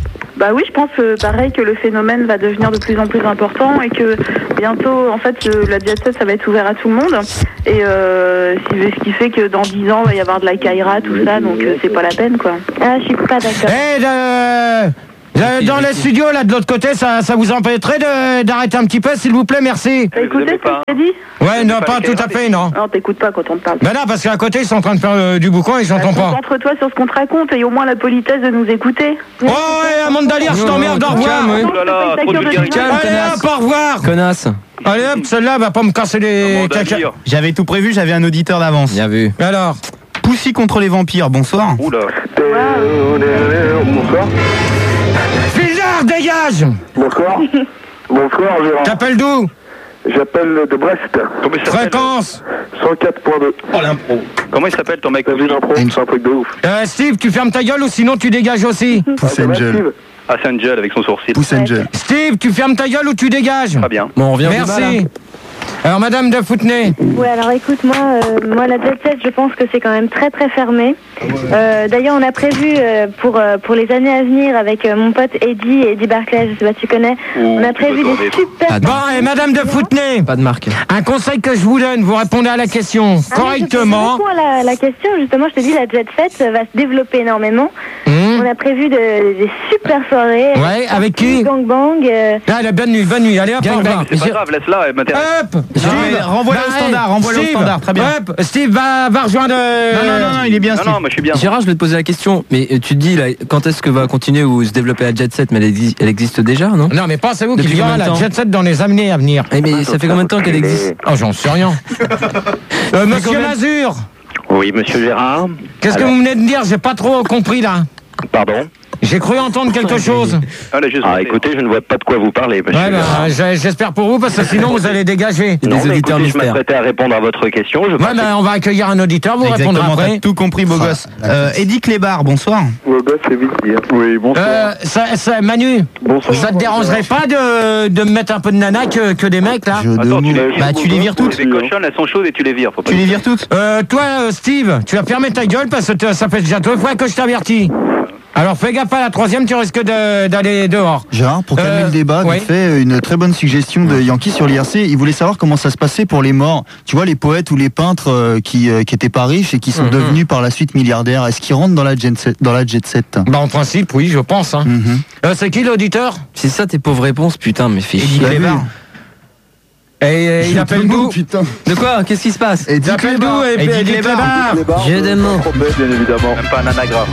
Bah oui, je pense euh, pareil que le phénomène va devenir de plus en plus important et que bientôt, en fait, euh, la jet set, ça va être ouvert à tout le monde. Et euh, ce qui fait que dans dix ans, il va y avoir de la Kaira, tout ça, donc euh, c'est pas la peine, quoi. Ah, je suis pas d'accord. Eh, de- de- dans les studios, là, de l'autre côté, ça, ça vous empêcherait de- d'arrêter un petit peu, s'il vous plaît, merci. T'as écouté ce que je t'ai dit? Ouais, non, pas tout à fait, non. Non, t'écoutes pas quand on te parle. Ben non, parce qu'à côté, ils sont en train de faire euh, du boucan, ils s'entendent pas. Concentre-toi sur ce qu'on te raconte et au moins la politesse de nous écouter. Oh, ouais, Amanda Lear, je t'emmerde, au revoir. Oh là là, trop de vulgarité. Allez hop, au revoir. Connasse. Allez hop, celle-là va pas me casser les caca. J'avais tout prévu, j'avais un auditeur d'avance. Bien vu. Alors Poussy contre les vampires, bonsoir. Oula. Bonsoir. Fildard, dégage. Bonsoir. Bonsoir, Gérard. T'appelles d'où? J'appelle de Brest. Comment il s'appelle? Fréquence cent quatre point deux. Oh l'impro. Comment il s'appelle ton mec? T'as vu l'impro? C'est un truc de ouf. euh, Steve, tu fermes ta gueule ou sinon tu dégages aussi? Pouce Angel. Ah, c'est Angel avec son sourcil. Pouce Angel. Steve, tu fermes ta gueule ou tu dégages? Très bien. Bon, on revient au débat, là. Merci. Alors, Madame de Foutenay. Ouais, alors écoute, moi, euh, moi la jet set, je pense que c'est quand même très très fermé. Euh, D'ailleurs, on a prévu euh, pour euh, pour les années à venir avec euh, mon pote Eddie, Eddie Barclay, je sais pas si tu connais, on a prévu des super... Bon, et Madame de Foutenay. Pas de marque. Un conseil que je vous donne, vous répondez à la question Ah, correctement. Je réponds à la, la question, justement, je te dis, la jet set va se développer énormément. Mmh. On a prévu de, des super soirées. Ouais, avec qui? Gangbang. Euh... Ah, la bonne nuit, bonne nuit. Allez, hop, au revoir. C'est pas grave, laisse-la, elle m'intéresse. Hop. Steve, renvoie-le au Bah, standard, renvoie-le au Steve, standard, très bien. Hop, Steve va, va rejoindre... euh, Non, non, non, non, il est bien, Non, Steve. non, moi je suis bien. Gérard, je vais te poser la question. Mais euh, tu te dis, là, quand est-ce que va continuer ou se développer la jet set? Mais elle, exi- elle existe déjà, non? Non, mais pensez-vous qu'il Depuis y aura combien de la temps jet set dans les années à venir? Eh, mais ça fait combien de temps qu'elle existe? Oh, j'en sais rien. euh, Monsieur Mazur, Oui, monsieur Gérard. qu'est-ce que Alors, vous venez de dire? J'ai pas trop compris, là. Pardon? J'ai cru entendre quelque chose. Ah, écoutez, je ne vois pas de quoi vous parlez, monsieur Ouais, Gérard. bah, j'ai- j'espère pour vous, parce que sinon vous allez dégager. Non, mais écoutez, je m'apprêtais à répondre à votre question. Je Ouais, pensais- bah, on va accueillir un auditeur, vous Exactement, répondrez après. t'as tout compris, beau gosse. Euh, Eddie Clébar, bonsoir. Beau gosse, c'est vite dire. Oui, bonsoir. Euh, ça, ça- Manu, Bonsoir. ça te dérangerait pas de, de me mettre un peu de nana que, que des mecs, là? Attends, tu les, Bah, tu les vires toutes. les cochonnes, elles sont chaudes et tu les vires. Faut pas Tu les vires toutes. Euh, toi, euh, Steve, tu vas fermer ta gueule parce que te- ça fait déjà deux fois que je t'avertis. Alors fais gaffe à la troisième, tu risques de- d'aller dehors. Gérard, pour calmer Euh, le débat, ouais. vite fait, une très bonne suggestion de Yankee sur l'I R C. Il voulait savoir comment ça se passait pour les morts. Tu vois, les poètes ou les peintres euh, qui, euh, qui étaient pas riches et qui sont Mhm. devenus par la suite milliardaires. Est-ce qu'ils rentrent dans la jet set, dans la jet set Bah en principe, oui, je pense. Hein. Mhm. Euh, c'est qui l'auditeur? C'est ça tes pauvres réponses, putain, mais fais Eddie chier. Clébar. Et euh, il appelle d'où? Putain. De quoi? Qu'est-ce qui se passe? Et Il appelle d'où? Et Eddie Eddie Clébar. Clébar. J'ai des mots. bien évidemment. Même pas un anagramme.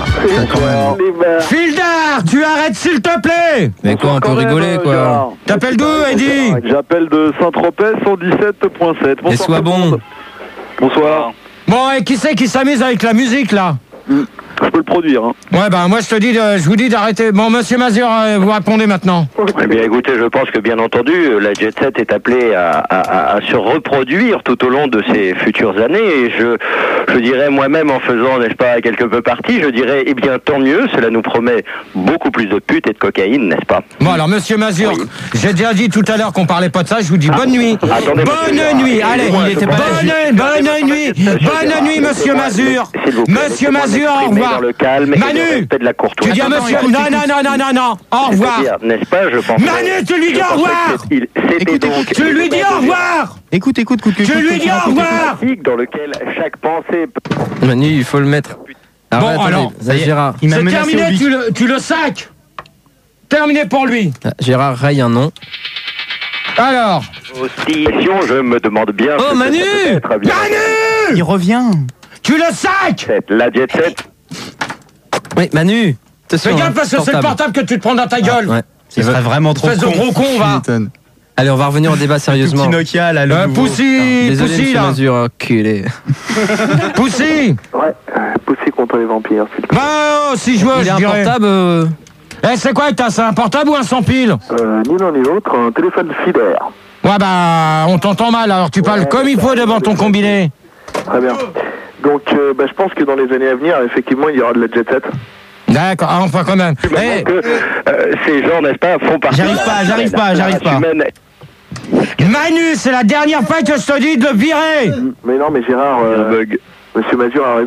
Fildard, tu arrêtes s'il te plaît. Mais quoi, on peut rigoler, quoi. T'appelles d'où, Eddie? J'appelle de Saint-Tropez cent dix-sept point sept. Et sois bon. Bonsoir. Bon, et qui c'est qui s'amuse avec la musique, là? Je peux le produire. Hein. Ouais, bah moi je te dis, de- je vous dis d'arrêter. Bon, monsieur Mazur, euh, vous répondez maintenant. Eh bien, écoutez, je pense que bien entendu, la jet set est appelée à, à- à- à se reproduire tout au long de ces futures années. Et je, je dirais moi-même, en faisant, n'est-ce pas, quelque peu partie, je dirais, eh bien, tant mieux. Cela nous promet beaucoup plus de putes et de cocaïne, n'est-ce pas? Bon, alors monsieur Mazur, j'ai déjà dit tout à l'heure qu'on parlait pas de ça. Je vous dis bonne nuit. Attendez, Bonne monsieur Gérard. nuit. Allez, Excusez-moi, il était je bonne, pense- bonne nuit. Bonne nuit, monsieur Mazur. S'il vous plaît, Monsieur laissez-moi Mazur, au m'exprimer revoir. dans le calme et Manu, le respect de la tu courtoisie. dis à monsieur. Non, non, non, non, non, non. Au revoir. C'est-à-dire, n'est-ce pas, je pense. Manu, tu lui dis au revoir. C'était donc. Tu lui dis au revoir. Écoute, écoute, écoute. Tu écoute, lui dis écoute, au écoute, revoir. Dans lequel chaque pensée. Manu, il faut le mettre. Ah Bon, ouais, attendez, alors, ça, Gérard. Il m'a C'est menacé au terminé, bic. tu le, tu le sacs. Terminé pour lui. Ah, Gérard raye un nom. Alors. Aussi, je me demande bien. Oh, ce que Manu ça peut être, bien. Manu, Il revient. tu le sacs. La jet set. Oui, Manu. Fais gaffe parce que c'est le portable que tu te prends dans ta gueule. Ouais. Ce serait vraiment trop Espèce de con. gros con, va. Allez, on va revenir au débat sérieusement. Petit Nokia, là, le Euh, nouveau. Poussy, Désolé, Poussy, monsieur là. Mazur, enculé. Poussy. Ouais, Poussy contre les vampires. s'il te plaît. Bah, oh, si je veux, Il je est un dirais. portable. euh, Eh, c'est quoi, t'as, c'est un portable ou un sans pile? Euh, ni l'un ni l'autre, un téléphone filaire. Ouais, bah, on t'entend mal, alors tu parles comme il faut devant ton combiné. Très bien. Donc, euh, bah, je pense que dans les années à venir, effectivement, il y aura de la jet set. D'accord, ah, enfin quand même. Eh, Que euh, ces gens, n'est-ce pas, font partie. J'arrive pas, j'arrive pas, j'arrive pas. Humaine. Manu, c'est la dernière fois que je te dis de le virer. Mais non, mais Gérard, euh, Monsieur Mazur a raison.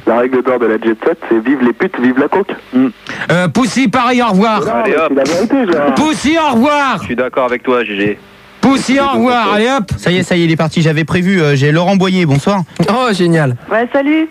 La règle d'or de la Jet Set, c'est vive les putes, vive la coke. Mm. Euh, Poussy, pareil, au revoir. Allez hop. C'est la vérité, Gérard. Poussy, au revoir. Je suis d'accord avec toi, G G. Poussy, au revoir. Allez hop. Ça y est, ça y est, il est parti. J'avais prévu. euh, J'ai Laurent Boyer. Bonsoir. Oh, génial. Ouais, salut.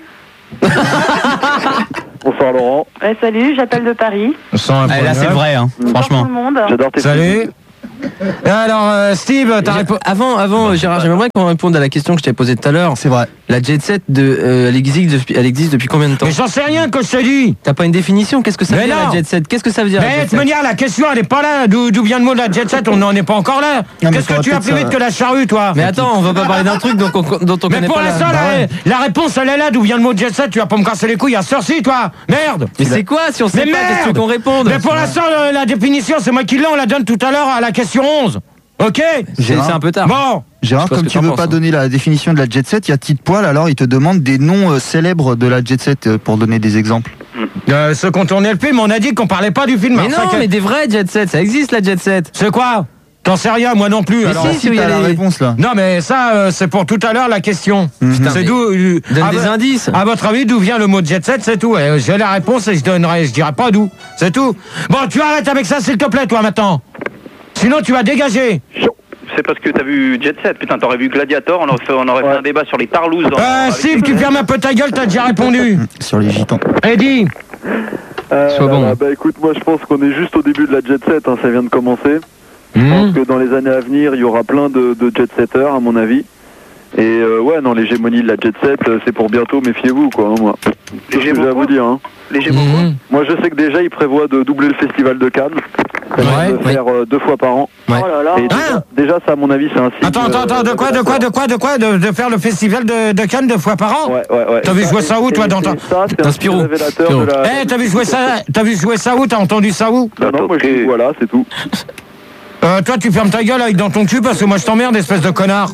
Bonsoir Laurent. Ouais, salut, j'appelle de Paris. Ah, là, c'est le vrai, hein. Franchement. Tout le monde. J'adore tes Salut. Et alors, euh, Steve, t'as répondu. Avant, avant, Gérard, j'aimerais qu'on réponde à la question que je t'ai posée tout à l'heure. C'est vrai. La Jet Set, de, euh, elle, existe depuis, elle existe depuis combien de temps? Mais j'en sais rien que je te dis. T'as pas une définition? Qu'est-ce que ça Mais veut dire non. la Jet Set? Qu'est-ce que ça veut dire la Mais Jet de toute Set? manière, la question, elle est pas là. D'où d'où vient le mot de la Jet Set? On n'en est pas encore là. mais Qu'est-ce que faudra tu as peut-être plus vite ça- que la charrue, toi? Mais attends, on va pas parler d'un truc dont on, dont on Mais connaît pour pas l'instant, la... la, la réponse, elle est là. D'où vient le mot Jet Set? Tu vas pas me casser les couilles à sorci, toi. Merde. Mais c'est quoi si on sait Mais pas? Qu'est-ce que tu veux merde. qu'on réponde? Mais pour l'instant, le- la définition, c'est moi qui l'ai. On la donne tout à l'heure à la question onze. Ok? C'est c'est un peu tard. Bon. Gérard, Je sais pas comme ce que tu t'en veux penses, pas hein. donner la définition de la Jet Set, il y a Tite Poil, alors il te demande des noms euh, célèbres de la Jet Set euh, pour donner des exemples. Euh, ceux qui ont tourné le film, on a dit qu'on parlait pas du film. Mais Alors, non, ça, mais des vrais Jet Set, ça existe la Jet Set. c'est quoi? T'en sais rien, moi non plus. Mais alors. si, si, il y a T'as la les- réponse là. Non, mais ça, euh, c'est pour tout à l'heure la question. Putain, C'est mais d'où. euh, Donne à des vo- indices. À votre avis, d'où vient le mot Jet Set, c'est tout. Et j'ai la réponse et je donnerai, je dirai pas d'où. C'est tout. Bon, tu arrêtes avec ça, s'il te plaît, toi, maintenant. Sinon, tu vas dégager. C'est parce que t'as vu Jet Set. Putain, t'aurais vu Gladiator, on aurait fait, on aurait fait un débat sur les tarlouses. dans- Euh, avec- Steve, tu fermes un peu ta gueule, t'as déjà répondu. Sur les gitans. Eddie. Euh, Sois bon. là, bah écoute, moi je pense qu'on est juste au début de la Jet Set, hein, ça vient de commencer. Je pense Mmh. que dans les années à venir, il y aura plein de, de Jet Setters, à mon avis. Et euh, ouais, non, l'hégémonie de la Jet Set, euh, c'est pour bientôt, méfiez-vous, quoi, hein, moi. C'est ce que j'ai à vous dire, hein. Les Gémeaux. Mmh. Moi, je sais que déjà, ils prévoient de doubler le festival de Cannes. Ça va Ouais, se ouais. faire euh, deux fois par an. Ouais. Oh là là. Et déjà, Hein déjà, ça, à mon avis, c'est un signe. Attends, attends, attends, de quoi, de quoi, de quoi, de quoi, de, de faire le festival de, de Cannes deux fois par an? Ouais, ouais, ouais. T'as vu Ça, jouer ça où, c'est- toi, dans c'est- ta- Ça, c'est Dans un Spirou. signe révélateur Spirou. de la... Eh, t'as vu jouer ça, t'as vu jouer ça où? T'as entendu ça où? Non, non, moi, je dis, voilà, c'est tout. Euh, toi, tu fermes ta gueule avec dans ton cul parce que moi je t'emmerde, espèce de connard.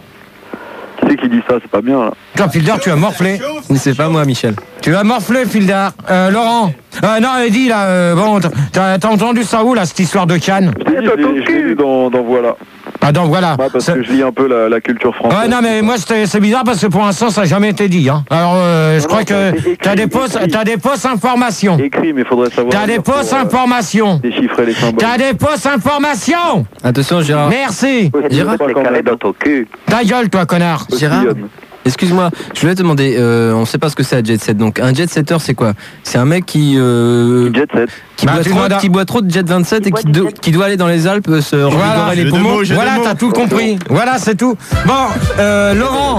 Qui c'est qui dit ça? C'est pas bien, là. Toi, Fildar, tu as morflé. C'est pas moi, Michel. Tu as morflé, Fildar. Euh, Laurent. Euh, non, Eddie, là, euh, bon, t'as t'as entendu ça où, là, cette histoire de Cannes? Je t'ai dit, je l'ai- je l'ai lu dans, dans Voilà. Ah, donc voilà. Ouais, parce C'est- que je lis un peu la, la culture française. Ouais, non, mais moi, c'était- c'est bizarre parce que pour l'instant, ça n'a jamais été dit. Hein. Alors, euh, je Non, crois non, que c'est écrit, t'as des fausses, écrit. t'as des fausses informations. Écrit, mais il faudrait savoir. T'as des lire pour, fausses euh, informations. Déchiffrer les symboles. T'as des fausses informations. Attention, Gérard. Merci. Gérard, Pas quand même. dans ton cul. Ta gueule, toi, connard. Gérard, excuse-moi, je voulais te demander, euh, on sait pas ce que c'est un jet set. Donc un jet setter, c'est quoi? C'est un mec qui euh, Jet set. qui, Bah, boit tu trop, demandes à- qui boit trop de jet vingt-sept et qui, do- qui doit aller dans les Alpes euh, se Voilà, revigorer les poumons. voilà, t'as tout compris. Voilà, c'est tout. Bon, euh, Laurent.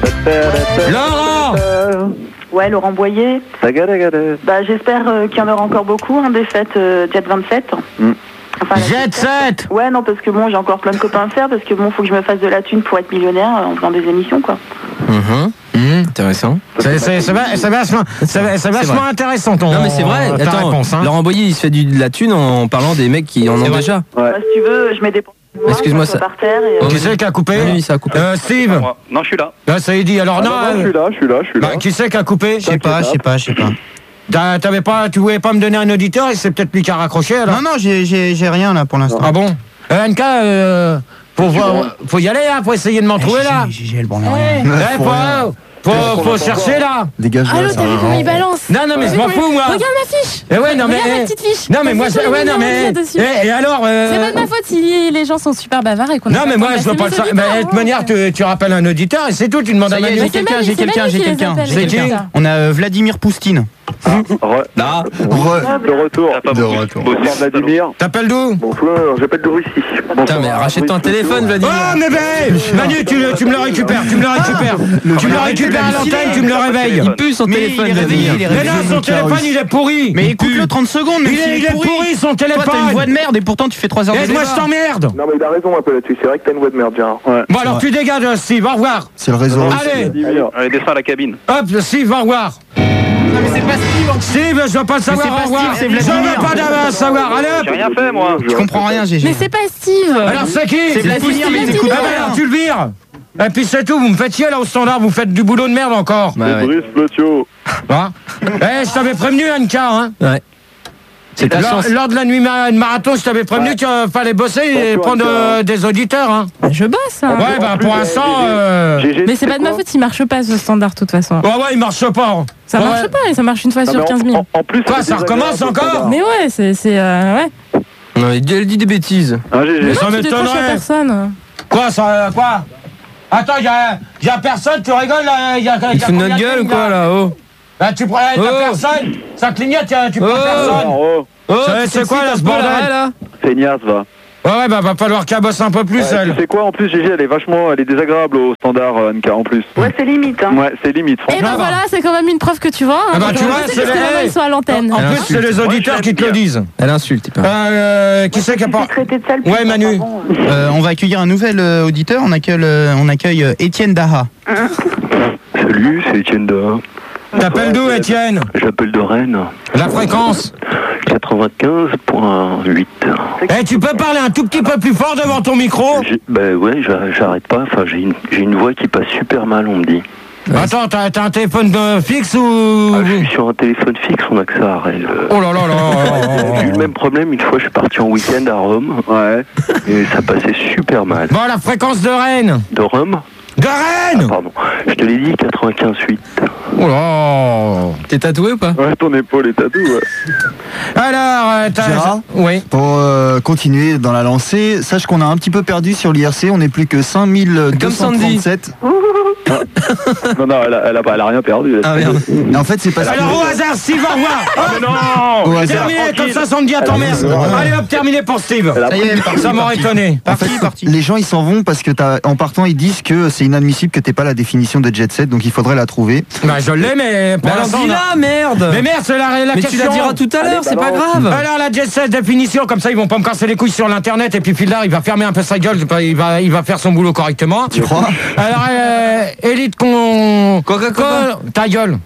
Laurent. Ouais, Laurent Boyer. Bah, j'espère euh, qu'il y en aura encore beaucoup, hein, des fêtes euh, Jet vingt-sept. Mm. Enfin, la Jet set. Ouais, non, parce que bon, j'ai encore plein de copains à faire, parce que bon, faut que je me fasse de la thune pour être millionnaire euh, en faisant des émissions, quoi. Mhm. Intéressant. C'est c'est- c'est va- c'est vachement, c'est c'est vachement vrai. intéressant ton. Non mais c'est vrai. ta Attends, réponse, hein. Laurent Boyer, il se fait du, de la thune en parlant des mecs qui en ont vrai. déjà. Bah, si tu veux, je mets des Excuse-moi, je ça- par terre et, euh, Qui c'est qui a coupé? Oui, ça a coupé. Euh, Steve. Moi. Non, je suis là. Là, ça y est dit. Alors Ah, non. non, non, euh, je suis là, je suis là, je suis là. bah, qui c'est qui a coupé? Je sais pas, je sais pas, je sais pas. T'as- T'avais pas, tu voulais pas me donner un auditeur et c'est peut-être lui qui a raccroché alors. Non, non, j'ai- j'ai j'ai rien là pour l'instant. Ah bon? Euh, N K, euh, faut, voir, faut y aller là, faut essayer de m'en trouver là. J'ai j'ai le bon rien. Ouais, faut, faut, faut chercher là. Dégage Allô, t'as vu comment il balance? Non, non, mais T'as je vu m'en comment il- fous, moi. Regarde ma fiche. Eh ouais, non, mais. Regarde eh, ma petite fiche. Non, mais T'as moi, vu je- tous les ouais, non, millions mais. qu'il y a dessus. eh, Et alors. euh, C'est pas de ma faute si les gens sont super bavards et qu'on Non, a mais pas moi, le temps je veux de pas le passer savoir. mes Mais de auditeurs, toute manière, tu, tu rappelles un auditeur et c'est tout, tu demandes Ça à y est, Manu. j'ai quelqu'un, j'ai c'est quelqu'un, Manu j'ai qui les quelqu'un. appelle. j'ai C'est quelqu'un. qui On a euh, Vladimir Poustine. Re- Là, Re- De retour. T'as pas De beaucoup retour. bossé, Bonsoir salaud. Vladimir. T'appelles d'où? Bonsoir, j'appelle de Russie. putain, mais rachète-toi un téléphone, Vladimir. Oh, mais ben Manu, tu, le- tu me le récupères, tu me le récupères. Tu me le récupères à l'antenne, tu me le réveilles. Il pue son Mais téléphone, il est réveillé, Vladimir. il est Mais réveillé. non, son téléphone, il est pourri. Mais écoute-le trente secondes, même Il s'il est, il est pourri, son Toi, t'as une voix téléphone. de merde et pourtant tu fais trois heures de Aide-moi, débat. je t'emmerde. Non, mais il a raison un peu là-dessus. C'est vrai que t'as une voix de merde, Gérard. Ouais. Bon, alors tu dégages, Steve, au revoir. C'est le réseau. Allez, Vladimir. Allez, descends à la cabine. hop, Steve, au revoir. Non, mais c'est pas Steve. Steve, je veux pas le savoir, c'est pas au revoir. Steve, c'est Je Vladimir. veux pas d'avoir savoir, allez J'ai hop. rien fait, moi. Je comprends rien, G G. Mais c'est pas Steve. Alors c'est qui? C'est Vladimir, mais t'écoutes Ah bah rien. alors tu le vires. Et puis c'est tout, vous me faites chier là au standard, vous faites du boulot de merde encore. Bah, ouais. Brice Flotio. Hein? Eh, je t'avais prévenu, Anka, hein. Ouais. C'est ta lors, chance. lors de la nuit ma- de marathon, je t'avais prévenu Ouais. qu'il fallait bosser et Attention, prendre euh, hein. des auditeurs. Hein. Je bosse. hein. Ouais, bah en plus, pour euh, l'instant. G G, Euh... G G, Mais c'est pas de ma quoi faute, il marche pas ce standard de toute façon. Ouais, ouais, il marche pas. Ça Ouais. marche pas et ça marche une fois Non, sur mais en- quinze mille. En, en plus, Quoi, c'est ça recommence désagréable, encore standard. Mais ouais, c'est. c'est, euh, ouais. Non, il dit- elle dit des bêtises. Hein, G G. Mais ça Non, tu décroches à m'étonnerait. personne. Quoi, ça, quoi Attends, y'a y a personne, tu rigoles là, y a, y a Il fout de combien notre de gueule ou lignes, quoi là? Oh. Là, tu prends, t'as Oh. personne, ça clignote, y'a- tu prends Oh. personne. Oh, Oh, C'est- c'est tu quoi, là, t'excites ce un peu, bordel là? feignasse, va. Ouais, ouais, bah va falloir qu'elle bosse un peu plus, Ouais, elle. tu sais quoi, en plus, G G, elle est vachement, elle est désagréable au standard, euh, Anka, en plus. Ouais, c'est limite. Hein. Ouais, c'est limite, Et ben franchement. voilà, c'est quand même une preuve que tu vois. hein. Ah bah, tu Je vois, sais c'est que les- les ils sont à l'antenne. En Elle plus, insulte. c'est les auditeurs Moi, qui te le j'aime disent. Elle insulte, il parle. Euh, qui c'est qui a Tu pas. t'es traité de sale Ouais, pute, Manu. pardon, euh. Euh, on va accueillir un nouvel euh, auditeur. On accueille, euh, on accueille euh, Étienne Daha. Salut, c'est Étienne Daha. T'appelles d'où, Étienne? J'appelle de Rennes. La fréquence. quatre-vingt-quinze virgule huit. Eh, tu peux parler un tout petit peu plus fort devant ton micro? J'ai- Ben ouais, j'a- j'arrête pas. Enfin, j'ai une, j'ai une voix qui passe super mal, on me dit. Attends, t'as t'as un téléphone de fixe ou. Ah, je suis sur un téléphone fixe, on a que ça à Rennes. Oh là là là là. J'ai eu le même problème une fois, je suis parti en week-end à Rome. Ouais. Et ça passait super mal. Bon, la fréquence de Rennes. De Rome De Rennes. Pardon. Je te l'ai dit, quatre-vingt-quinze virgule huit. Oh là. T'es tatoué ou pas? Ouais, ton épaule est tatouée, ouais. Alors, euh, t'as. Gérard Oui. Pour euh, continuer dans la lancée, sache qu'on a un petit peu perdu sur l'I R C, on n'est plus que cinq mille deux cent trente-sept. Non, non, elle a, elle a, pas- elle a rien perdu. elle a- Ah merde. Et en fait, c'est parce que... Alors, au hasard, Steve, au revoir. Ah, mais non Au hasard. Terminé, comme ça, sans me dire ton merde. Allez hop, terminé pour Steve. Elle a Ça y est, parti, Ça m'aurait parti. étonné. En fait, les gens ils s'en vont parce que t'as- en partant ils disent que c'est inadmissible que t'aies pas la définition de jet set, donc il faudrait la trouver. Bah, je l'ai, mais pour Bah alors l'instant. on a- dis-la, merde. Mais merde, c'est la, la Mais question. tu la diras tout à l'heure, c'est pas grave. Alors la jet set définition, comme ça ils vont pas me casser les couilles sur l'internet et puis Fildar il va fermer un peu sa gueule, il va, il va faire son boulot correctement. Tu crois? Alors euh, élite con... Coca-Cola. Co- Ta gueule.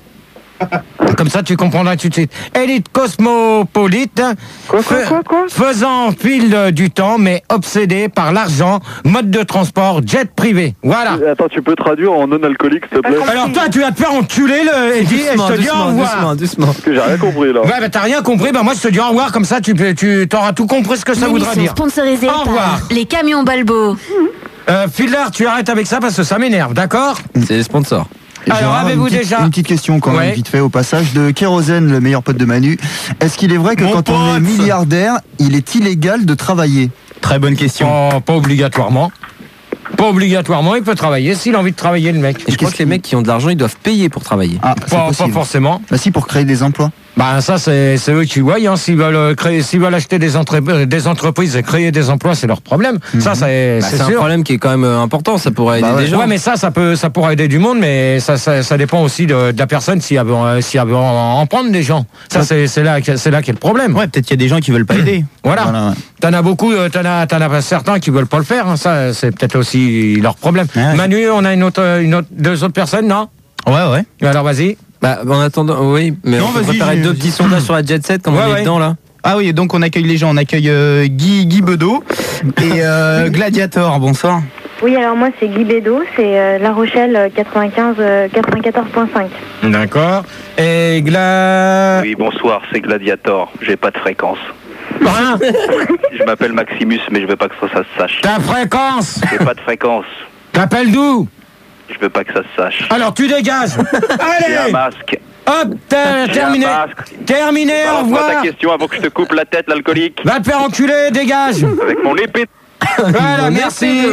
Comme ça tu comprendras tout de suite. Élite cosmopolite, Quoi, quoi, fe- quoi, quoi faisant fil euh, du temps mais obsédé par l'argent, mode de transport, jet privé. Voilà. Attends, tu peux traduire en non-alcoolique, s'il te plaît? Alors toi tu vas te faire enculer le Eddie et je Doucement, te dis au doucement, revoir. doucement, doucement. Parce que j'ai rien compris, là. Ouais, bah t'as rien compris, bah moi je te dis au revoir, comme ça tu, peux- tu t'auras tout compris ce que ça voudra L'émission dire. sponsorisée Au revoir. par les camions Balbo. Euh, Fildar, tu arrêtes avec ça parce que ça m'énerve, d'accord? C'est les sponsors. Alors, Gérard, avez-vous une petite, déjà- une petite question quand Ouais. même vite fait au passage de Kérosène, le meilleur pote de Manu. Est-ce qu'il est vrai que Mon quand on est pote. milliardaire, il est illégal de travailler? Très bonne question. Oh, pas obligatoirement. Pas obligatoirement, il peut travailler s'il a envie de travailler, le mec. Et je crois que les mecs qui ont de l'argent, ils doivent payer pour travailler. Ah, c'est Pas, pas possible. forcément. Bah si, pour créer des emplois. Bah ça c'est c'est eux qui voient, hein. S'ils veulent euh, créer, s'ils veulent acheter des, entre- des entreprises et créer des emplois, c'est leur problème. Ça c'est Bah, c'est c'est un sûr. problème qui est quand même euh, important, ça pourrait aider Bah ouais. des gens. Ouais, mais ça, ça peut, ça pourrait aider du monde, mais ça, ça, ça dépend aussi de, de la personne s'il y a, euh, s'il y a besoin en en prendre des gens. Ça, c'est, c'est là, que- c'est là qu'est le problème. Ouais, peut-être qu'il y a des gens qui veulent pas aider. Voilà. Voilà, ouais. T'en as beaucoup, euh, t'en as, t'en as certains qui veulent pas le faire. Hein. Ça, c'est peut-être aussi leur problème. Ouais. Manu, on a une autre, une autre, deux autres personnes, non? Ouais, ouais. Alors vas-y. Bah, en attendant, oui, mais Non, on peut vas-y, préparer j'ai- deux vas-y. petits sondages sur la jet set comme Ouais, on est ouais. dedans là. Ah oui, donc on accueille les gens. On accueille euh, Guy, Guy Bedeau et euh, Gladiator. Bonsoir. Oui, alors moi c'est Guy Bédot, c'est euh, La Rochelle euh, quatre-vingt-quinze, euh, quatre-vingt-quatorze virgule cinq. D'accord. Et Gla... Oui, bonsoir, c'est Gladiator. J'ai pas de fréquence. Hein? Je m'appelle Maximus, mais je veux pas que ça, ça se sache. Ta fréquence. J'ai pas de fréquence. T'appelles d'où? Je veux pas que ça se sache. Alors tu dégages. J'ai un Allez. masque. Hop, t'as J'ai terminé. un masque. Terminé, au Balance-moi revoir. ta question avant que je te coupe la tête, l'alcoolique. Va te faire enculer, dégage. Avec mon épée. Voilà, merci.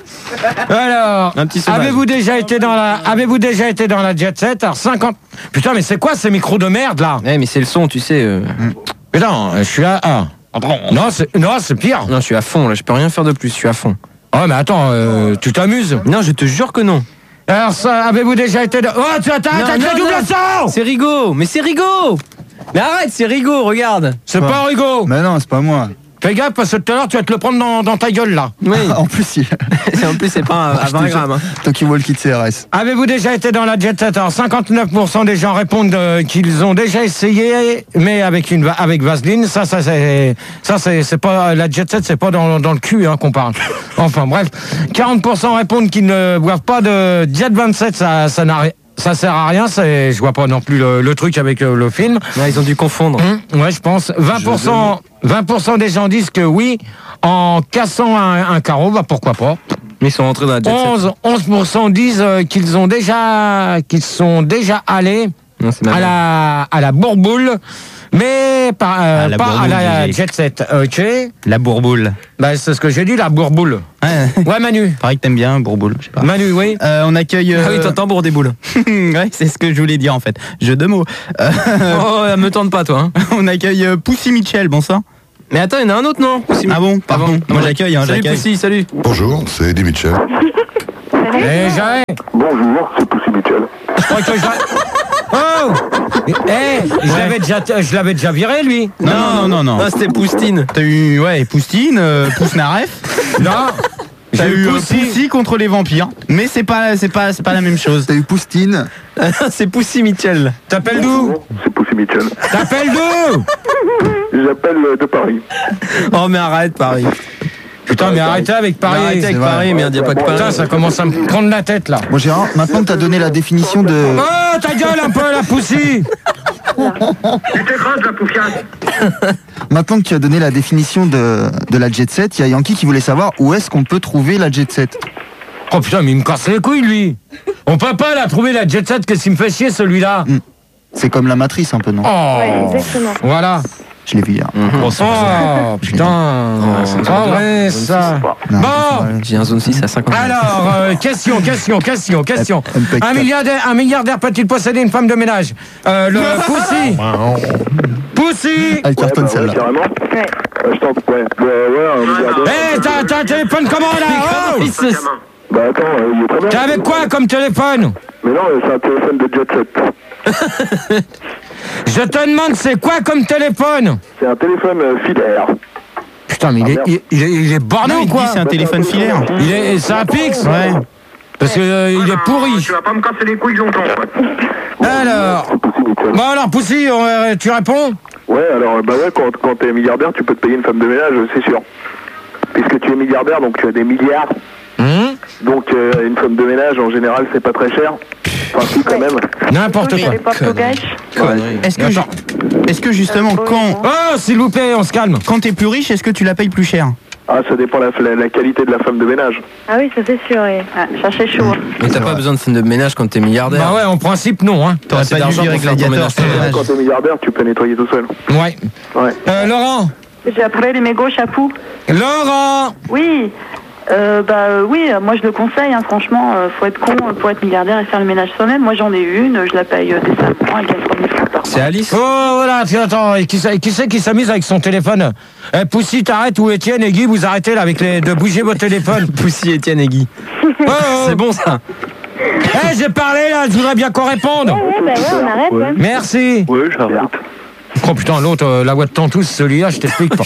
Alors, Un petit sauvage. avez-vous déjà été dans la, avez-vous déjà été dans la jet set? Alors cinquante. Putain, mais c'est quoi ces micros de merde là? Ouais, mais c'est le son, tu sais. euh. Putain, je suis à un. Non, c'est, non, c'est pire. Non, je suis à fond là, je peux rien faire de plus, je suis à fond. Oh, mais attends, euh, tu t'amuses? Non, je te jure que non. Alors, ça, avez-vous déjà été dans... Oh, tu as, t'as, Non, t'as non, fait double non. sang! C'est Rigaud, mais c'est Rigaud. Mais arrête, c'est Rigaud, regarde. C'est pas rigolo. Mais non, c'est pas moi. Fais gaffe, parce que tout à l'heure, tu vas te le prendre dans, dans ta gueule, là. Oui. En plus, il... En plus, c'est pas à Je te vingt jure. grammes. Hein. Toki Walkie C R S. Avez-vous déjà été dans la jet set? Alors, cinquante-neuf pour cent des gens répondent euh, qu'ils ont déjà essayé, mais avec une va- avec Vaseline. Ça, ça, c'est, ça, c'est, c'est pas, la jet set, c'est pas dans, dans le cul, hein, qu'on parle. Enfin, bref. quarante pour cent répondent qu'ils ne boivent pas de Jet vingt-sept. Ça, ça n'a ri- ça sert à rien. C'est, je vois pas non plus le, le truc avec le, le film. Ouais, ils ont dû confondre. Mmh, ouais, je pense. vingt pour cent, vingt pour cent des gens disent que oui, en cassant un, un carreau, bah pourquoi pas. Mais ils sont rentrés dans la jet set. onze, onze pour cent disent euh, qu'ils ont déjà, qu'ils sont déjà allés Non, c'est à la, à la bourboule, mais pas, euh, Ah, la pas bourboule, à la G G. jet set. Ok. La bourboule. Bah, c'est ce que j'ai dit, la bourboule. Ouais, Ouais, Manu. pareil que t'aimes bien, bourboule, je sais pas. Manu, oui. Euh, on accueille... Ah oui, euh, t'entends bourre des boules. ouais, c'est ce que je voulais dire en fait. Jeu de mots. Euh, Oh, me tente pas, toi. Hein. on accueille euh, Poussy Mitchell, bon sang. Mais attends, il y en a un autre, non Poussy. Ah bon, pardon. Moi j'accueille, hein, Salut j'accueille. Poussy, salut. Bonjour, c'est Eddie Mitchell. Eh, j'arrête. Bonjour, c'est Poussy Mitchell. Je crois que j'arrête. Oh. Eh, je l'avais déjà, je l'avais déjà viré, lui. Non, non, non, non. Non, c'était Poustine. T'as eu, ouais, Poustine, euh, Pousnaref. Non. T'as J'ai eu euh, Poussy. Poussy contre les vampires. Mais c'est pas, c'est pas, c'est pas la même chose. T'as eu Poustine. C'est Poussy Mitchell. T'appelles d'où? C'est Poussy Mitchell. T'appelles d'où? J'appelle euh, de Paris. Oh, mais arrête, Paris. Putain, mais arrêtez avec Paris. Arrêtez avec c'est vrai. Paris, merde, y a pas que Paris. Putain, ça commence à me prendre la tête, là. Bon, Gérard, maintenant que t'as donné la définition de... Oh, ta gueule un peu, la Poussy. Maintenant que tu as donné la définition de, de la jet set, il y a Yankee qui voulait savoir où est-ce qu'on peut trouver la jet set. Oh putain, mais il me casse les couilles, lui. On peut pas la trouver, la jet set, qu'est-ce qu'il me fait chier, celui-là. Mm. C'est comme la matrice un peu, non? Oh. Ouais, exactement. Voilà. Je l'ai vu hier. Oh, putain. c'est Oh, ouais, ça. Non, Bon. J'ai un zone six à cinquante. Alors, euh, question, question, question, question. Un peu Un milliardaire, un milliardaire peut-il posséder une femme de ménage? Euh, le Poussy. Poussy. Elle cartonne Ouais, bah, celle-là. ouais, carrément. Ouais. Euh, je t'en ouais. Ouais, ouais, un milliardaire. Eh, t'as t'as un téléphone comment, là? Oh. Bah attends, euh, il est très bien. T'es avec quoi comme téléphone? Mais non, euh, c'est un téléphone de jet set. Je te demande, c'est quoi comme téléphone? C'est un téléphone euh, filaire. Putain, mais il est, il, il est, il est borné Non, ou il quoi? dit c'est un téléphone filaire. Il est, c'est un Pix? Ouais. Parce que euh, il est pourri. Tu vas pas me casser les couilles longtemps. Alors, bon alors Poussy, on- tu réponds? Ouais, alors bah ouais, quand, quand t'es milliardaire, tu peux te payer une femme de ménage, c'est sûr. Puisque tu es milliardaire, donc tu as des milliards. Hum Donc euh, une femme de ménage, en général, c'est pas très cher. Enfin, si, quand même. N'importe quoi. Les portes au gage. Est-ce que, ju- est-ce que justement, quand, Oh, s'il vous plaît, on se calme. quand t'es plus riche, est-ce que tu la payes plus cher? Ah, ça dépend la, la, la qualité de la femme de ménage. Ah oui, ça c'est sûr. Oui. Ah, cherchez chaud. hein. Mais t'as pas besoin de scène de ménage quand t'es milliardaire. Bah ouais, en principe, non. Hein. T'aurais assez pas dû d'argent virer pour faire ton Gladiator. ménage. c'est dommage. Quand t'es milliardaire, tu peux nettoyer tout seul. Ouais. Ouais. Euh, Laurent J'ai appelé les mégots chapou. Laurent Oui. Euh, bah euh, oui, euh, moi je le conseille, hein, franchement, euh, faut être con euh, pour être milliardaire et faire le ménage soi-même. Moi j'en ai une, je la paye euh, décemment, elle gagne trois mille francs par mois. C'est Alice. Oh, voilà, tiens, attends, et qui, c'est- qui c'est qui s'amuse avec son téléphone? Eh, Poussy, t'arrêtes, ou Étienne et Guy, vous arrêtez là avec les, de bouger votre téléphone. Poussy, Étienne et Guy. Oh, oh. C'est bon ça. Eh, j'ai parlé là, je voudrais bien qu'on réponde. Ouais, bah ouais, on arrête. Ouais. Merci. Ouais, j'arrête. Oh putain, l'autre, euh, la voix de Tantous, celui-là, je t'explique pas.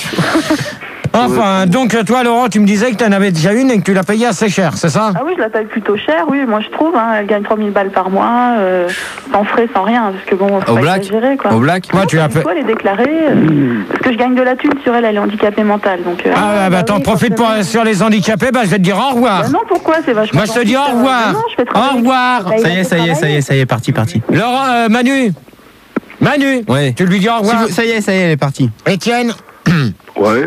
Enfin, donc toi, Laurent, tu me disais que tu en avais déjà une et que tu l'as payée assez cher, c'est ça? Ah oui, je la paye plutôt cher, oui, moi je trouve, hein, elle gagne trois mille balles par mois, euh, sans frais, sans rien, parce que bon, faut Au pas black exagérer, quoi. Au black Moi, tu l'as Il fait. faut les déclarer, euh, parce que je gagne de la thune sur elle, elle est handicapée mentale, donc... euh, Ah, bah, t'en profites pour, sur les handicapés, bah, je vais te dire au revoir. bah non, pourquoi, c'est vachement... Moi, je te dis au gentil, ça. revoir. Non, je fais Au travailler. revoir. Bah, il Ça a y est, fait ça y est, ça y travailler. est, ça y est, parti, parti. Laurent, euh, Manu. Manu. Ouais. Tu lui dis au Si revoir. vous- Ça y est, ça y est, elle est partie. Étienne. Ouais.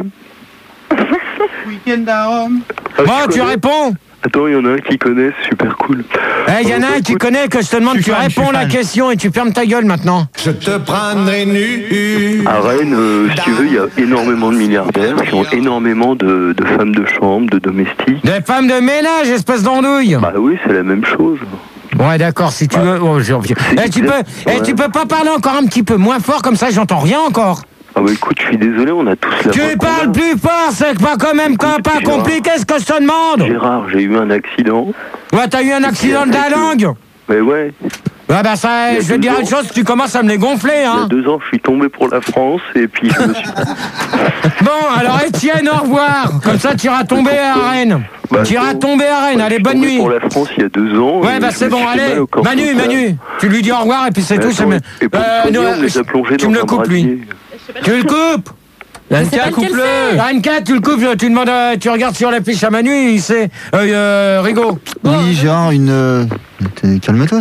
Week-end à Rome. Ah, Bon, tu connais réponds. Attends, il y en a un qui connaît, c'est super cool. Eh, il y en a un qui connaît que je te demande, Je suis tu fan, je réponds suis la fan. question et tu fermes ta gueule maintenant. Je te prendrai nu. À Rennes, euh, si tu veux, il y a énormément de milliardaires qui ont énormément de, de femmes de chambre, de domestiques. Des femmes de ménage, espèce d'andouille. Bah oui, c'est la même chose. Ouais, d'accord, si tu veux. Oh, j'ai envie. Eh, tu peux, eh, tu peux pas parler encore un petit peu moins fort, comme ça j'entends rien encore. Ah bah écoute, je suis désolé, on a tous la Tu voix qu'on parles a. plus fort, c'est pas quand même quand pas Gérard. compliqué ce que je te demande. Gérard, j'ai eu un accident. Ouais, t'as eu un accident de la langue. Mais ouais, Ouais, bah ça, Il y a je vais te deux dire ans. une chose, tu commences à me les gonfler, il y a hein. deux ans, je suis tombé pour la France et puis je me suis... Bon, alors Étienne, au revoir. Comme ça, tu iras tomber à Rennes. Bah, tu iras non. tomber à Rennes. Ouais, Allez, je suis bonne tombé nuit. pour la France il y a deux ans. Ouais, et bah je c'est me bon, suis fait allez. mal au corps Manu, comme ça. Manu, tu lui dis au revoir et puis c'est Mais tout. attends, c'est me- et pour Euh, le soigner, non, on les a plongés tu dans me le un coupes, lui. brasier. Tu le coupes. Lanka, coupe-le. Lanka, tu le coupes, tu demandes, euh, tu regardes sur la fiche à Manu, il sait. Euh, euh, Rigaud. Oui, Gérard, une... euh, t'es- Calme-toi, toi.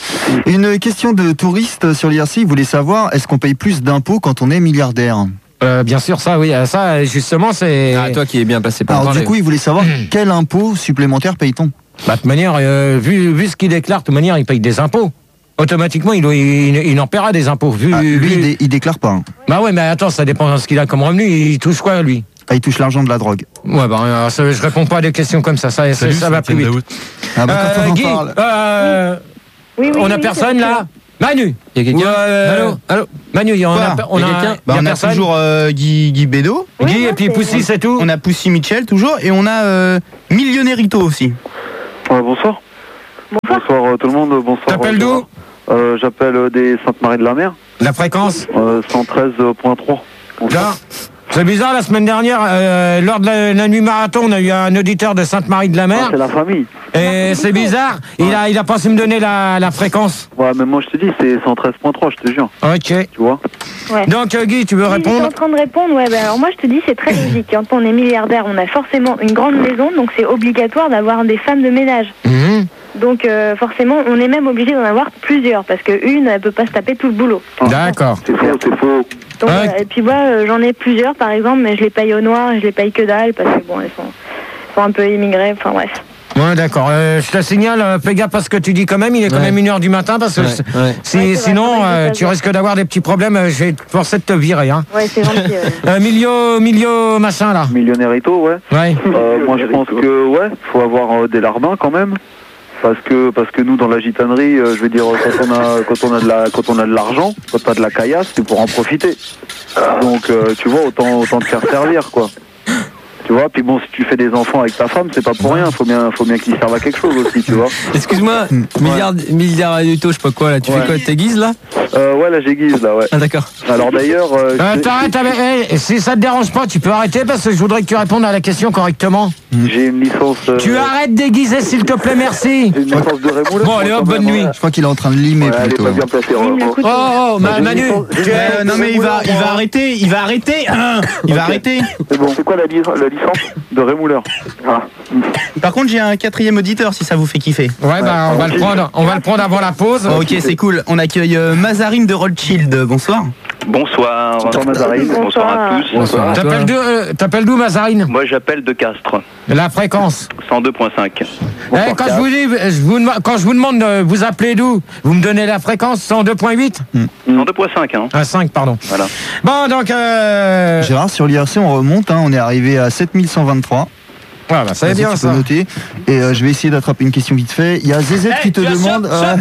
Une question de touriste sur l'I R C, il voulait savoir, est-ce qu'on paye plus d'impôts quand on est milliardaire? Euh, bien sûr, ça, oui. Ça, justement, c'est... Ah, toi qui es bien placé pour en Alors parler. du coup, il voulait savoir quel impôt supplémentaire paye-t-on? Bah, de toute manière, euh, vu, vu ce qu'il déclare, de toute manière, il paye des impôts. Automatiquement, il, il, il en paiera des impôts. Vu, Ah, lui, vu... il, dé- il déclare pas. Hein. Bah ouais, mais attends, ça dépend de ce qu'il a comme revenu. Il touche quoi, lui? Ah, il touche l'argent de la drogue. Ouais, bah, alors, ça, je réponds pas à des questions comme ça. Ça, ça, ça va plus vite. Ah bah quand Euh, on en Guy, parle. euh, Oui, oui, on a oui, personne c'est là? Manu, Il y a quelqu'un Euh, Allô Allô Manu, il y en a, Quoi on Il y a a, quelqu'un Bah, il y a on a personne. toujours euh, Guy, Guy Bédo, Oui, Guy non, et puis c'est- Poussy, c'est tout. on a Poussy Mitchell toujours, et on a euh, Millionnairito aussi. Ouais, bonsoir. Bonsoir euh, tout le monde, bonsoir. T'appelles euh, d'où? euh, J'appelle euh, des Sainte-Marie-de-la-Mer, La fréquence. euh, cent treize point trois. Là. C'est bizarre, la semaine dernière, euh, lors de la, la nuit marathon, on a eu un auditeur de Sainte-Marie-de-la-Mer. C'est la famille. Et c'est bizarre, il a, il a pensé me donner la, la fréquence. Ouais, mais moi je te dis, c'est cent treize point trois, je te jure. Ok. Tu vois? Ouais. Donc, euh, Guy, tu veux Oui, j'étais répondre? en train de répondre, ouais, bah, alors moi je te dis c'est très logique. Quand on est milliardaire, on a forcément une grande maison, donc c'est obligatoire d'avoir des femmes de ménage. Mhm. Donc euh, forcément, on est même obligé d'en avoir plusieurs, parce qu'une, elle peut pas se taper tout le boulot. D'accord. C'est faux, c'est faux. Donc, Ouais. voilà. Et puis moi, euh, j'en ai plusieurs par exemple, mais je les paye au noir, et je les paye que dalle, parce que bon, elles sont, elles sont un peu immigrées, enfin bref. Ouais, d'accord. Euh, je te signale, euh, fais gaffe à ce que tu dis quand même, il est quand Ouais. même une heure du matin, parce que Ouais, si- ouais. si- Ouais, c'est vrai, sinon, faudrait que je euh, fasse tu gaffe. risques d'avoir des petits problèmes, euh, je vais te forcer de te virer. Hein. Ouais, c'est gentil. ouais. Euh, Milio, Milio, machin là. Millionnairito, ouais. Ouais. Euh, moi je pense que, ouais, faut avoir euh, des larbins quand même. Parce que, parce que nous, dans la gitanerie, euh, je veux dire, quand on a, quand on a de la, quand on a de l'argent, quand t'as de la caillasse, c'est pour en profiter. Donc, euh, tu vois, autant, autant te faire servir, quoi. Tu vois, puis bon, si tu fais des enfants avec ta femme, c'est pas pour rien, faut bien, faut bien qu'ils servent à quelque chose aussi, tu vois. Excuse-moi, milliard, milliard Anuto, je sais pas quoi là, tu Ouais. fais quoi, t'es guise là? Euh, ouais, là, j'aiguise, là, ouais. Ah d'accord. Alors d'ailleurs, euh, Euh, j'ai- T'arrêtes avec. eh, si ça te dérange pas, tu peux arrêter parce que je voudrais que tu répondes à la question correctement. j'ai une licence. euh, Tu arrêtes d'aiguiser, s'il te plaît, merci. J'ai une licence de Rémoulin. Bon, allez hop, bonne nuit. Je crois qu'il est en train de limer Ouais, elle est plutôt. pas bien placée. Lime le hein. couteau. Oh, oh, Ma- J'ai une Manu, licence- j'ai tu une es- licence Euh, de non mais il va, Rémoulin, il va moi. arrêter, il va arrêter, hein, il va Ok. arrêter. C'est bon, c'est quoi la, li- la licence de Rémouleur? Ah. Par contre j'ai un quatrième auditeur si ça vous fait kiffer. Ouais, bah, on va le prendre, on va le prendre avant la pause. Oh, ok c'est cool, on accueille euh, Mazarine de Rothschild, bonsoir. Bonsoir. Bonsoir, Mazarine. Bonsoir à tous. Bonsoir à toi. T'appelles d'où, euh, t'appelles d'où, Mazarine? Moi j'appelle de Castres, La fréquence. cent deux point cinq. Eh, quand, je vous dis, je vous, dem- quand je vous demande de vous appeler d'où, vous me donnez la fréquence cent deux point huit? cent deux point cinq, hein. Ah, cinq, pardon. Voilà. Bon, donc, euh... Gérard, sur l'I R C, on remonte, hein, on est arrivé à sept mille cent vingt-trois. ouais, bah, ça va Vas-y, bien, tu peux ça. noter. Et euh, je vais essayer d'attraper une question vite fait. Il y a Z Z qui te demande. euh,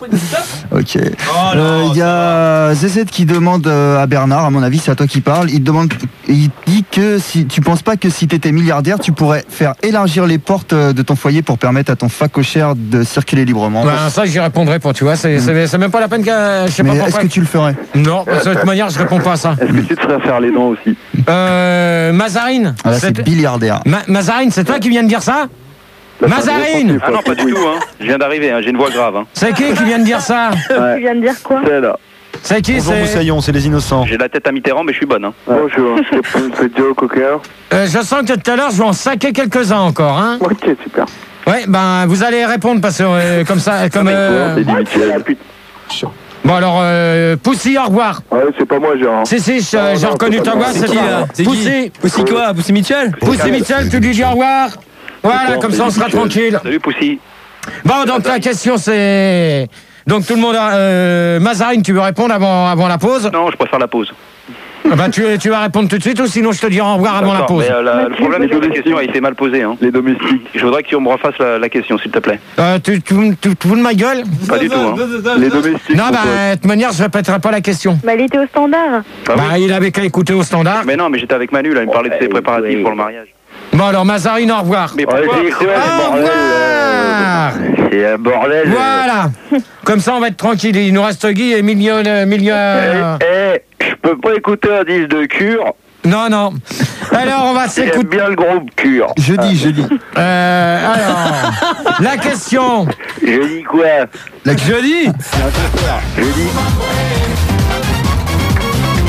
ok. Euh, Il y a Z Z qui demande euh, à Bernard, à mon avis, c'est à toi qui parle. Il te demande, il dit que si tu penses pas que si tu étais milliardaire, tu pourrais faire élargir les portes euh, de ton foyer pour permettre à ton facochère de circuler librement. Bah, ça, j'y répondrai pas, tu vois. C'est c'est- c'est même pas la peine que. Je sais Mais pas est-ce pourquoi. que tu le ferais? Non, parce que de toute manière, je réponds pas à ça. Est-ce que tu te ferais faire les dents aussi? Euh. Mazarine. Ah, là, c'est c'est- milliardaire. Ma- Mazarine, c'est toi qui viens de dire ça? Là, ça Mazarine dépend, Ah non, pas du tout, hein. Je viens d'arriver, hein. J'ai une voix grave, hein. C'est qui qui vient de dire ça? Tu viens de dire quoi? C'est là. C'est qui? Bonjour C'est. Moussaillon, c'est les innocents. J'ai la tête à Mitterrand, mais je suis bonne, hein. Bonjour, c'est Joe Cocker. Euh, je sens que tout à l'heure, je vais en saquer quelques-uns encore, hein? Ok, super. Ouais, ben, vous allez répondre parce que euh, comme ça, comme. euh, C'est dit Michel. Bon, alors, euh, Poussy, au revoir. Ouais, c'est pas moi, Gérard. Si, si, je- Non, j'ai non, reconnu c'est ta pas voix, moi. c'est C'est qui toi. là? C'est qui? Poussy. Poussy quoi? Poussy Mitchell? Poussy Mitchell, tu lui dis au revoir. Voilà, comme ça on sera tranquille. Salut, Poussy. Bon, donc la question c'est. Donc tout le monde a. Euh, Mazarine, tu veux répondre avant, avant la pause? Non, je préfère la pause. Ah bah, tu, tu vas répondre tout de suite ou sinon je te dirai au revoir avant la D'accord, pause. mais euh, la- le problème, c'est que la question a été mal posée, hein. Les domestiques. Je voudrais que tu me refasses la, la question, s'il te plaît. Euh, tu, tu, tu, tu fous de ma gueule? Pas du tout, hein. Les domestiques. Non, mon bah, pote. de toute manière, je répéterai pas la question. Bah, il était au standard. Ah oui. Bah, il avait qu'à écouter au standard. Mais non, mais j'étais avec Manu, là, il me parlait de ses préparatifs pour le mariage. Bon, alors, Mazarine, au revoir. Mais Ouais, pourquoi j'ai cru, Au bordel, revoir. euh, C'est un bordel. Voilà. Comme ça, on va être tranquille. Il nous reste Guy et Million. euh, Million euh, Eh, je peux pas écouter un disque de Cure. Non, non. Alors, on va J'aime s'écouter. bien le groupe Cure. Jeudi, jeudi. Euh, alors, la question. Je dis quoi? Jeudi. Je dis.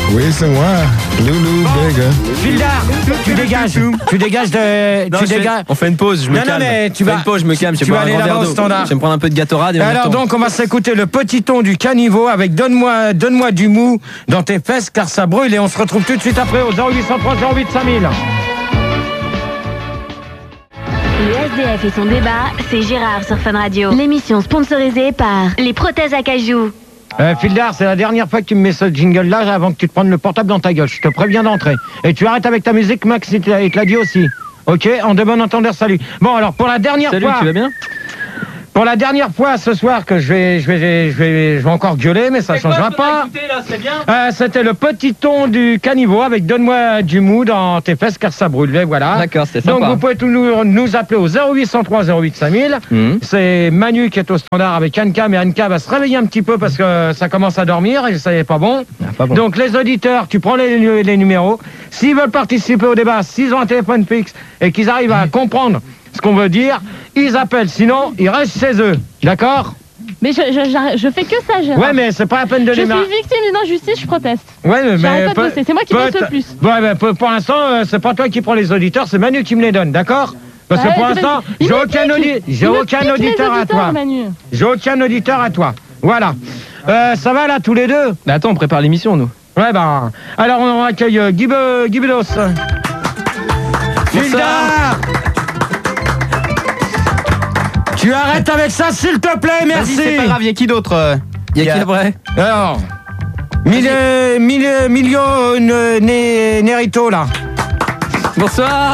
Oui, c'est moi. Loulou, Bega. Fildar, tu dégages. Tu dégages de. Non, tu je fais- dégages. on fait une pause, je me non, calme. Non, mais tu On fait vas. une pause, je me calme, je vais tu boire vas un aller grand là-bas verre au d'eau. standard. Je vais me prendre un peu de Gatorade et on Alors retourne. donc on va s'écouter le petit ton du caniveau avec donne-moi donne-moi du mou dans tes fesses car ça brûle et on se retrouve tout de suite après au zéro huit cent trois zéro huit cinq mille. Le S D F et son débat, c'est Gérard sur Fun Radio. L'émission sponsorisée par les prothèses à cajou. Euh, Fildar, c'est la dernière fois que tu me mets ce jingle-là avant que tu te prennes le portable dans ta gueule. Je te préviens d'entrer. Et tu arrêtes avec ta musique, Max, il te l'a il te l'a dit aussi. Ok, en de bon entendeur, salut. Bon, alors, pour la dernière Salut, fois... tu vas bien? Pour la dernière fois ce soir que je vais, je vais, je vais, je vais encore gueuler, mais ça ne changera pas. Euh, C'était le petit ton du caniveau avec donne-moi du mou dans tes fesses car ça brûle. Et voilà. D'accord, c'était sympa. Donc vous pouvez tout nous, nous appeler au zéro huit cent trois zéro huit cinq mille. Mmh. C'est Manu qui est au standard avec Anka, mais Anka va se réveiller un petit peu parce que ça commence à dormir et ça n'est pas bon. Ah, pas bon. Donc les auditeurs, tu prends les, les numéros. S'ils veulent participer au débat, s'ils ont un téléphone fixe et qu'ils arrivent à comprendre ce qu'on veut dire, ils appellent, sinon ils restent chez eux, d'accord? Mais je, je, j'arrête- je fais que ça, Gérard. Ouais, mais c'est pas la peine de Je les mar- suis victime d'une injustice, je proteste. Ouais, mais J'arrête pas de peut- bosser, c'est moi qui bosse peut- le plus. Ouais, mais pour, pour l'instant, euh, c'est pas toi qui prends les auditeurs, c'est Manu qui me les donne, d'accord? Parce que Ouais, pour c'est l'instant, parce- il j'ai me aucun, pique. audi- j'ai Il me aucun pique les auditeur à auditeurs, toi. Manu. J'ai aucun auditeur à toi. Voilà. Euh, ça va là, tous les deux? Mais attends, on prépare l'émission, nous. Ouais, ben. Alors, on accueille euh, Guy, Be- Guy Bedos. Fildar, tu arrêtes avec ça, s'il te plaît, merci. Vas-y, c'est pas grave, y a qui d'autre euh, Il y a qui après? Alors, Mille, mille, Milio euh, Né- Nerito, là. Bonsoir.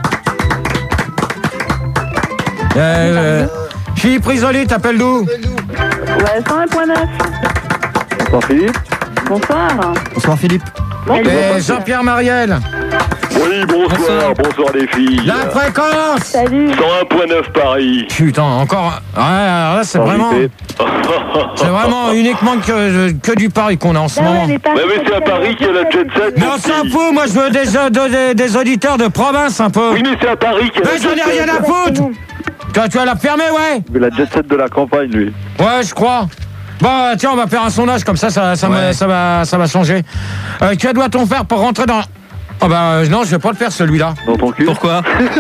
Euh, Philippe Risoli, t'appelles d'où? Ouais, cent un point neuf. Bonsoir Philippe. Bonsoir. Bonsoir Philippe. Et Jean-Pierre Mariel. Oui, bonsoir, bonsoir les filles. La fréquence. Salut. cent un point neuf Paris. Putain, encore. Ouais, alors là, c'est vraiment. C'est vraiment uniquement que, que du Paris qu'on a en ce Ah ouais, moment. mais pas- Mais, mais c'est à Paris qu'il y a la jet set. Mais on s'en fout, moi je veux des, des, des auditeurs de province un peu. Oui, mais c'est à Paris qu'il y a Mais la j'en jet ai rien set. à foutre. Tu, tu vas la fermer, ouais? Mais la jet set de la campagne, lui. Ouais, je crois. Bon, tiens, on va faire un sondage comme ça, ça, ça, Ouais. me- ça, va, ça va changer. Euh, que doit-on faire pour rentrer dans... Oh bah euh, non, je vais pas le faire celui-là. Dans ton cul. Pourquoi?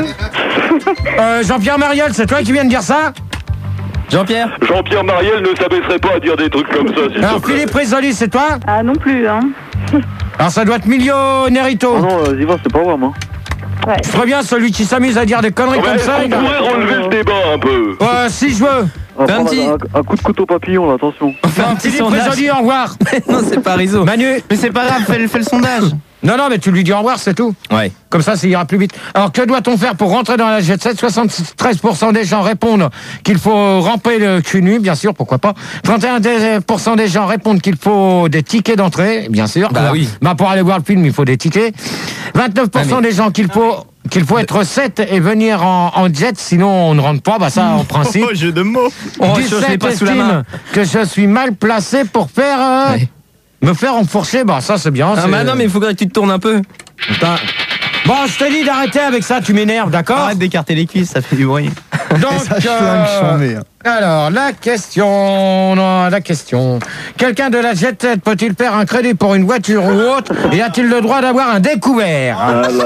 Euh, Jean-Pierre Mariel, c'est toi qui viens de dire ça? Jean-Pierre? Jean-Pierre Mariel ne s'abaisserait pas à dire des trucs comme ça, s'il te Alors plaît. Philippe Risoli, c'est toi? Ah non plus, hein. Alors ça doit être Milio Nerito. Oh non, euh, Ziva, c'est pas moi, moi. Ouais. Je préviens celui qui s'amuse à dire des conneries Ouais, comme est-ce ça. qu'on il a- pourrait relever le débat un peu? Ouais, si je veux. On va Fais un prendre petit- un, un coup de couteau papillon, là, attention. On fait un petit Philippe sondage. Risoli, au revoir. Non, c'est pas Rizzo. Manu. Mais c'est pas grave, fais, le- fais le sondage. Non, non, mais tu lui dis au revoir, c'est tout. Ouais. Comme ça, ça ira plus vite. Alors, que doit-on faire pour rentrer dans la jet set? soixante-treize pour cent des gens répondent qu'il faut ramper le cul nu, bien sûr, pourquoi pas. trente et un pour cent des gens répondent qu'il faut des tickets d'entrée, bien sûr. Bah oui. Bah, pour aller voir le film, il faut des tickets. vingt-neuf pour cent Ah, mais- des gens qu'il faut... qu'il faut être sept et venir en, en jet, sinon on ne rentre pas, bah ça en principe. Oh, jeu de mots. Oh, je l'ai dix-sept pas sous la main. estiment que je suis mal placé pour faire... euh, Ouais. me faire enfourcher, bah ça c'est bien. Ah, c'est- bah non, mais il faudrait que tu te tournes un peu. Putain. Bon, je te dis d'arrêter avec ça, tu m'énerves, d'accord? Arrête d'écarter les cuisses, ça fait du bruit. Donc, Ça flingue, chambé, hein. alors, la question, non, la question. Quelqu'un de la jet set peut-il faire un crédit pour une voiture ou autre et a-t-il le droit d'avoir un découvert?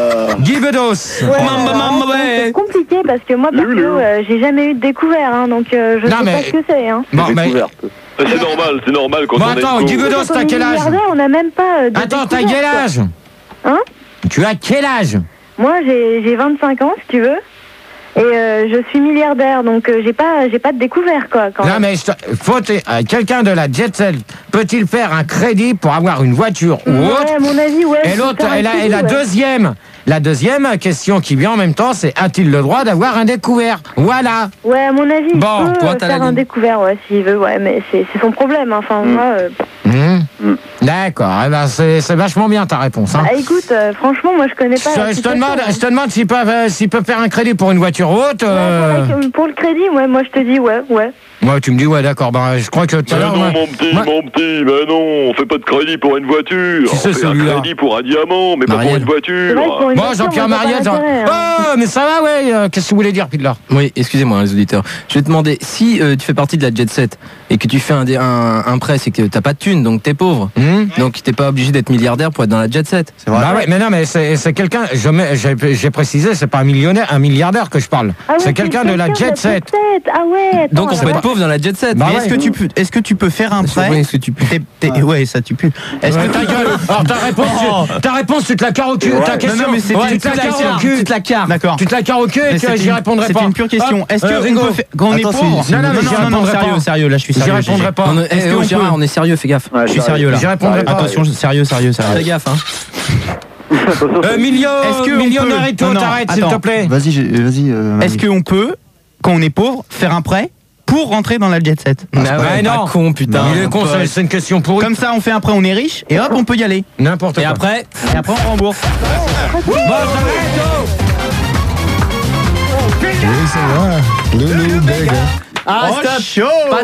Guy Bedos. Ouais, alors, c'est compliqué parce que moi, perso, euh, j'ai jamais eu de découvert, hein, donc euh, je Non, sais mais- pas ce que c'est. Hein. Bon, mais... C'est normal, c'est normal quand Bon, on attends, est... Guy Bedos, Quand on t'as est quel âge? milliardaire, on n'a même pas euh, de Attends, t'as découvert, quel quoi. âge? Hein? Tu as quel âge? Moi, j'ai j'ai vingt-cinq ans, si tu veux. Et euh, je suis milliardaire, donc euh, j'ai pas, j'ai pas de découvert, quoi. Quand Non, même. mais je te- faut te- euh, quelqu'un de la jet set peut-il faire un crédit pour avoir une voiture ou Ouais, autre? à mon avis, ouais. Et je peux l'autre, faire un et la, et crédit, la ouais. deuxième, la deuxième question qui vient en même temps, c'est a-t-il le droit d'avoir un découvert? Voilà. Ouais, à mon avis, Bon, il peut toi, euh, t'as faire la un ligne. découvert, ouais, s'il veut, ouais, mais c'est c'est son problème, hein. Enfin, moi... euh, Mmh. D'accord, eh ben, c'est c'est vachement bien ta réponse. Hein. bah, écoute, euh, franchement, moi, je connais pas la Je, je te situation, demande, hein. je te demande s'il peut, euh, s'il peut faire un crédit pour une voiture haute. euh, Ouais, pour, la- pour le crédit, ouais, moi, je te dis, ouais, ouais. Ouais, tu me dis, ouais, d'accord. Bah, je crois que tout à Mais l'heure. non, moi- mon petit, moi- mon petit, mais non, on fait pas de crédit pour une voiture. Qui on c'est, fait un celui-là crédit pour un diamant, mais pas pour Marielle. une voiture. Bon, Jean-Pierre Mariette. Jean- Oh, mais ça va, ouais. euh, Qu'est-ce que vous voulez dire, Pidlar? Oui, excusez-moi les auditeurs. Je vais te demander, si euh, tu fais partie de la jet set et que tu fais un, dé- un, un prêt, c'est que t'as pas de thunes, donc t'es pauvre. Donc t'es pas obligé d'être milliardaire pour être dans la jet set. Bah ouais, mais non, mais c'est c'est quelqu'un, je mets- j'ai j'ai précisé, c'est pas un millionnaire, un milliardaire que je parle. Ah ouais, c'est quelqu'un de la jet set. Ah ouais, attends, Donc on peut alors- être pauvre dans la jet set. Bah Mais ouais. est-ce que tu peux, est-ce que tu peux faire un prêt? Ouais, est-ce que tu peux T'es- t'es- Ouais, ça tu peux. Est-ce Ouais, que ta tu gueule. Alors ta réponse, tu- ta réponse, tu te la carres au cul. Ta question, Non, non, mais c'était ouais, une tu te la pure carres question. au cul. Tu te la carres. D'accord. Tu te la carres au cul et Mais tu- c'était j'y une- répondrai pas. C'était une pure question. Hop, Est-ce euh, que Ringo. on peut faire- quand on est Attends, pauvre? c'est- Non, non, mais j'y non, non, répondrai sérieux, pas. sérieux. Là, je suis J'y sérieux. répondrai pas. On est- Est-ce eh, que oh, on Gérard, peut- on est sérieux, fais gaffe. Ouais, Je suis ça sérieux là. J'y répondrai pas. Attention, sérieux, sérieux, Fais sérieux. gaffe, hein. Euh, million, Est-ce que on millionnaire peut- et tout, non, non, t'arrêtes, s'il te attends. plaît. Vas-y, j'ai- vas-y. euh, Est-ce qu'on peut, quand on est pauvre, faire un prêt pour rentrer dans la jet set? Ah ouais, ouais, non. pas con, putain. Il est con, Pote. c'est- c'est une question pourrie. Comme ça, on fait un prêt, on est riche, et hop, on peut y aller. N'importe Et quoi. après, et après, on rembourse. Bon, j'arrête, oh. Oui, ça va. Loulou, big. Ah, Oh, stop. chaud. Pas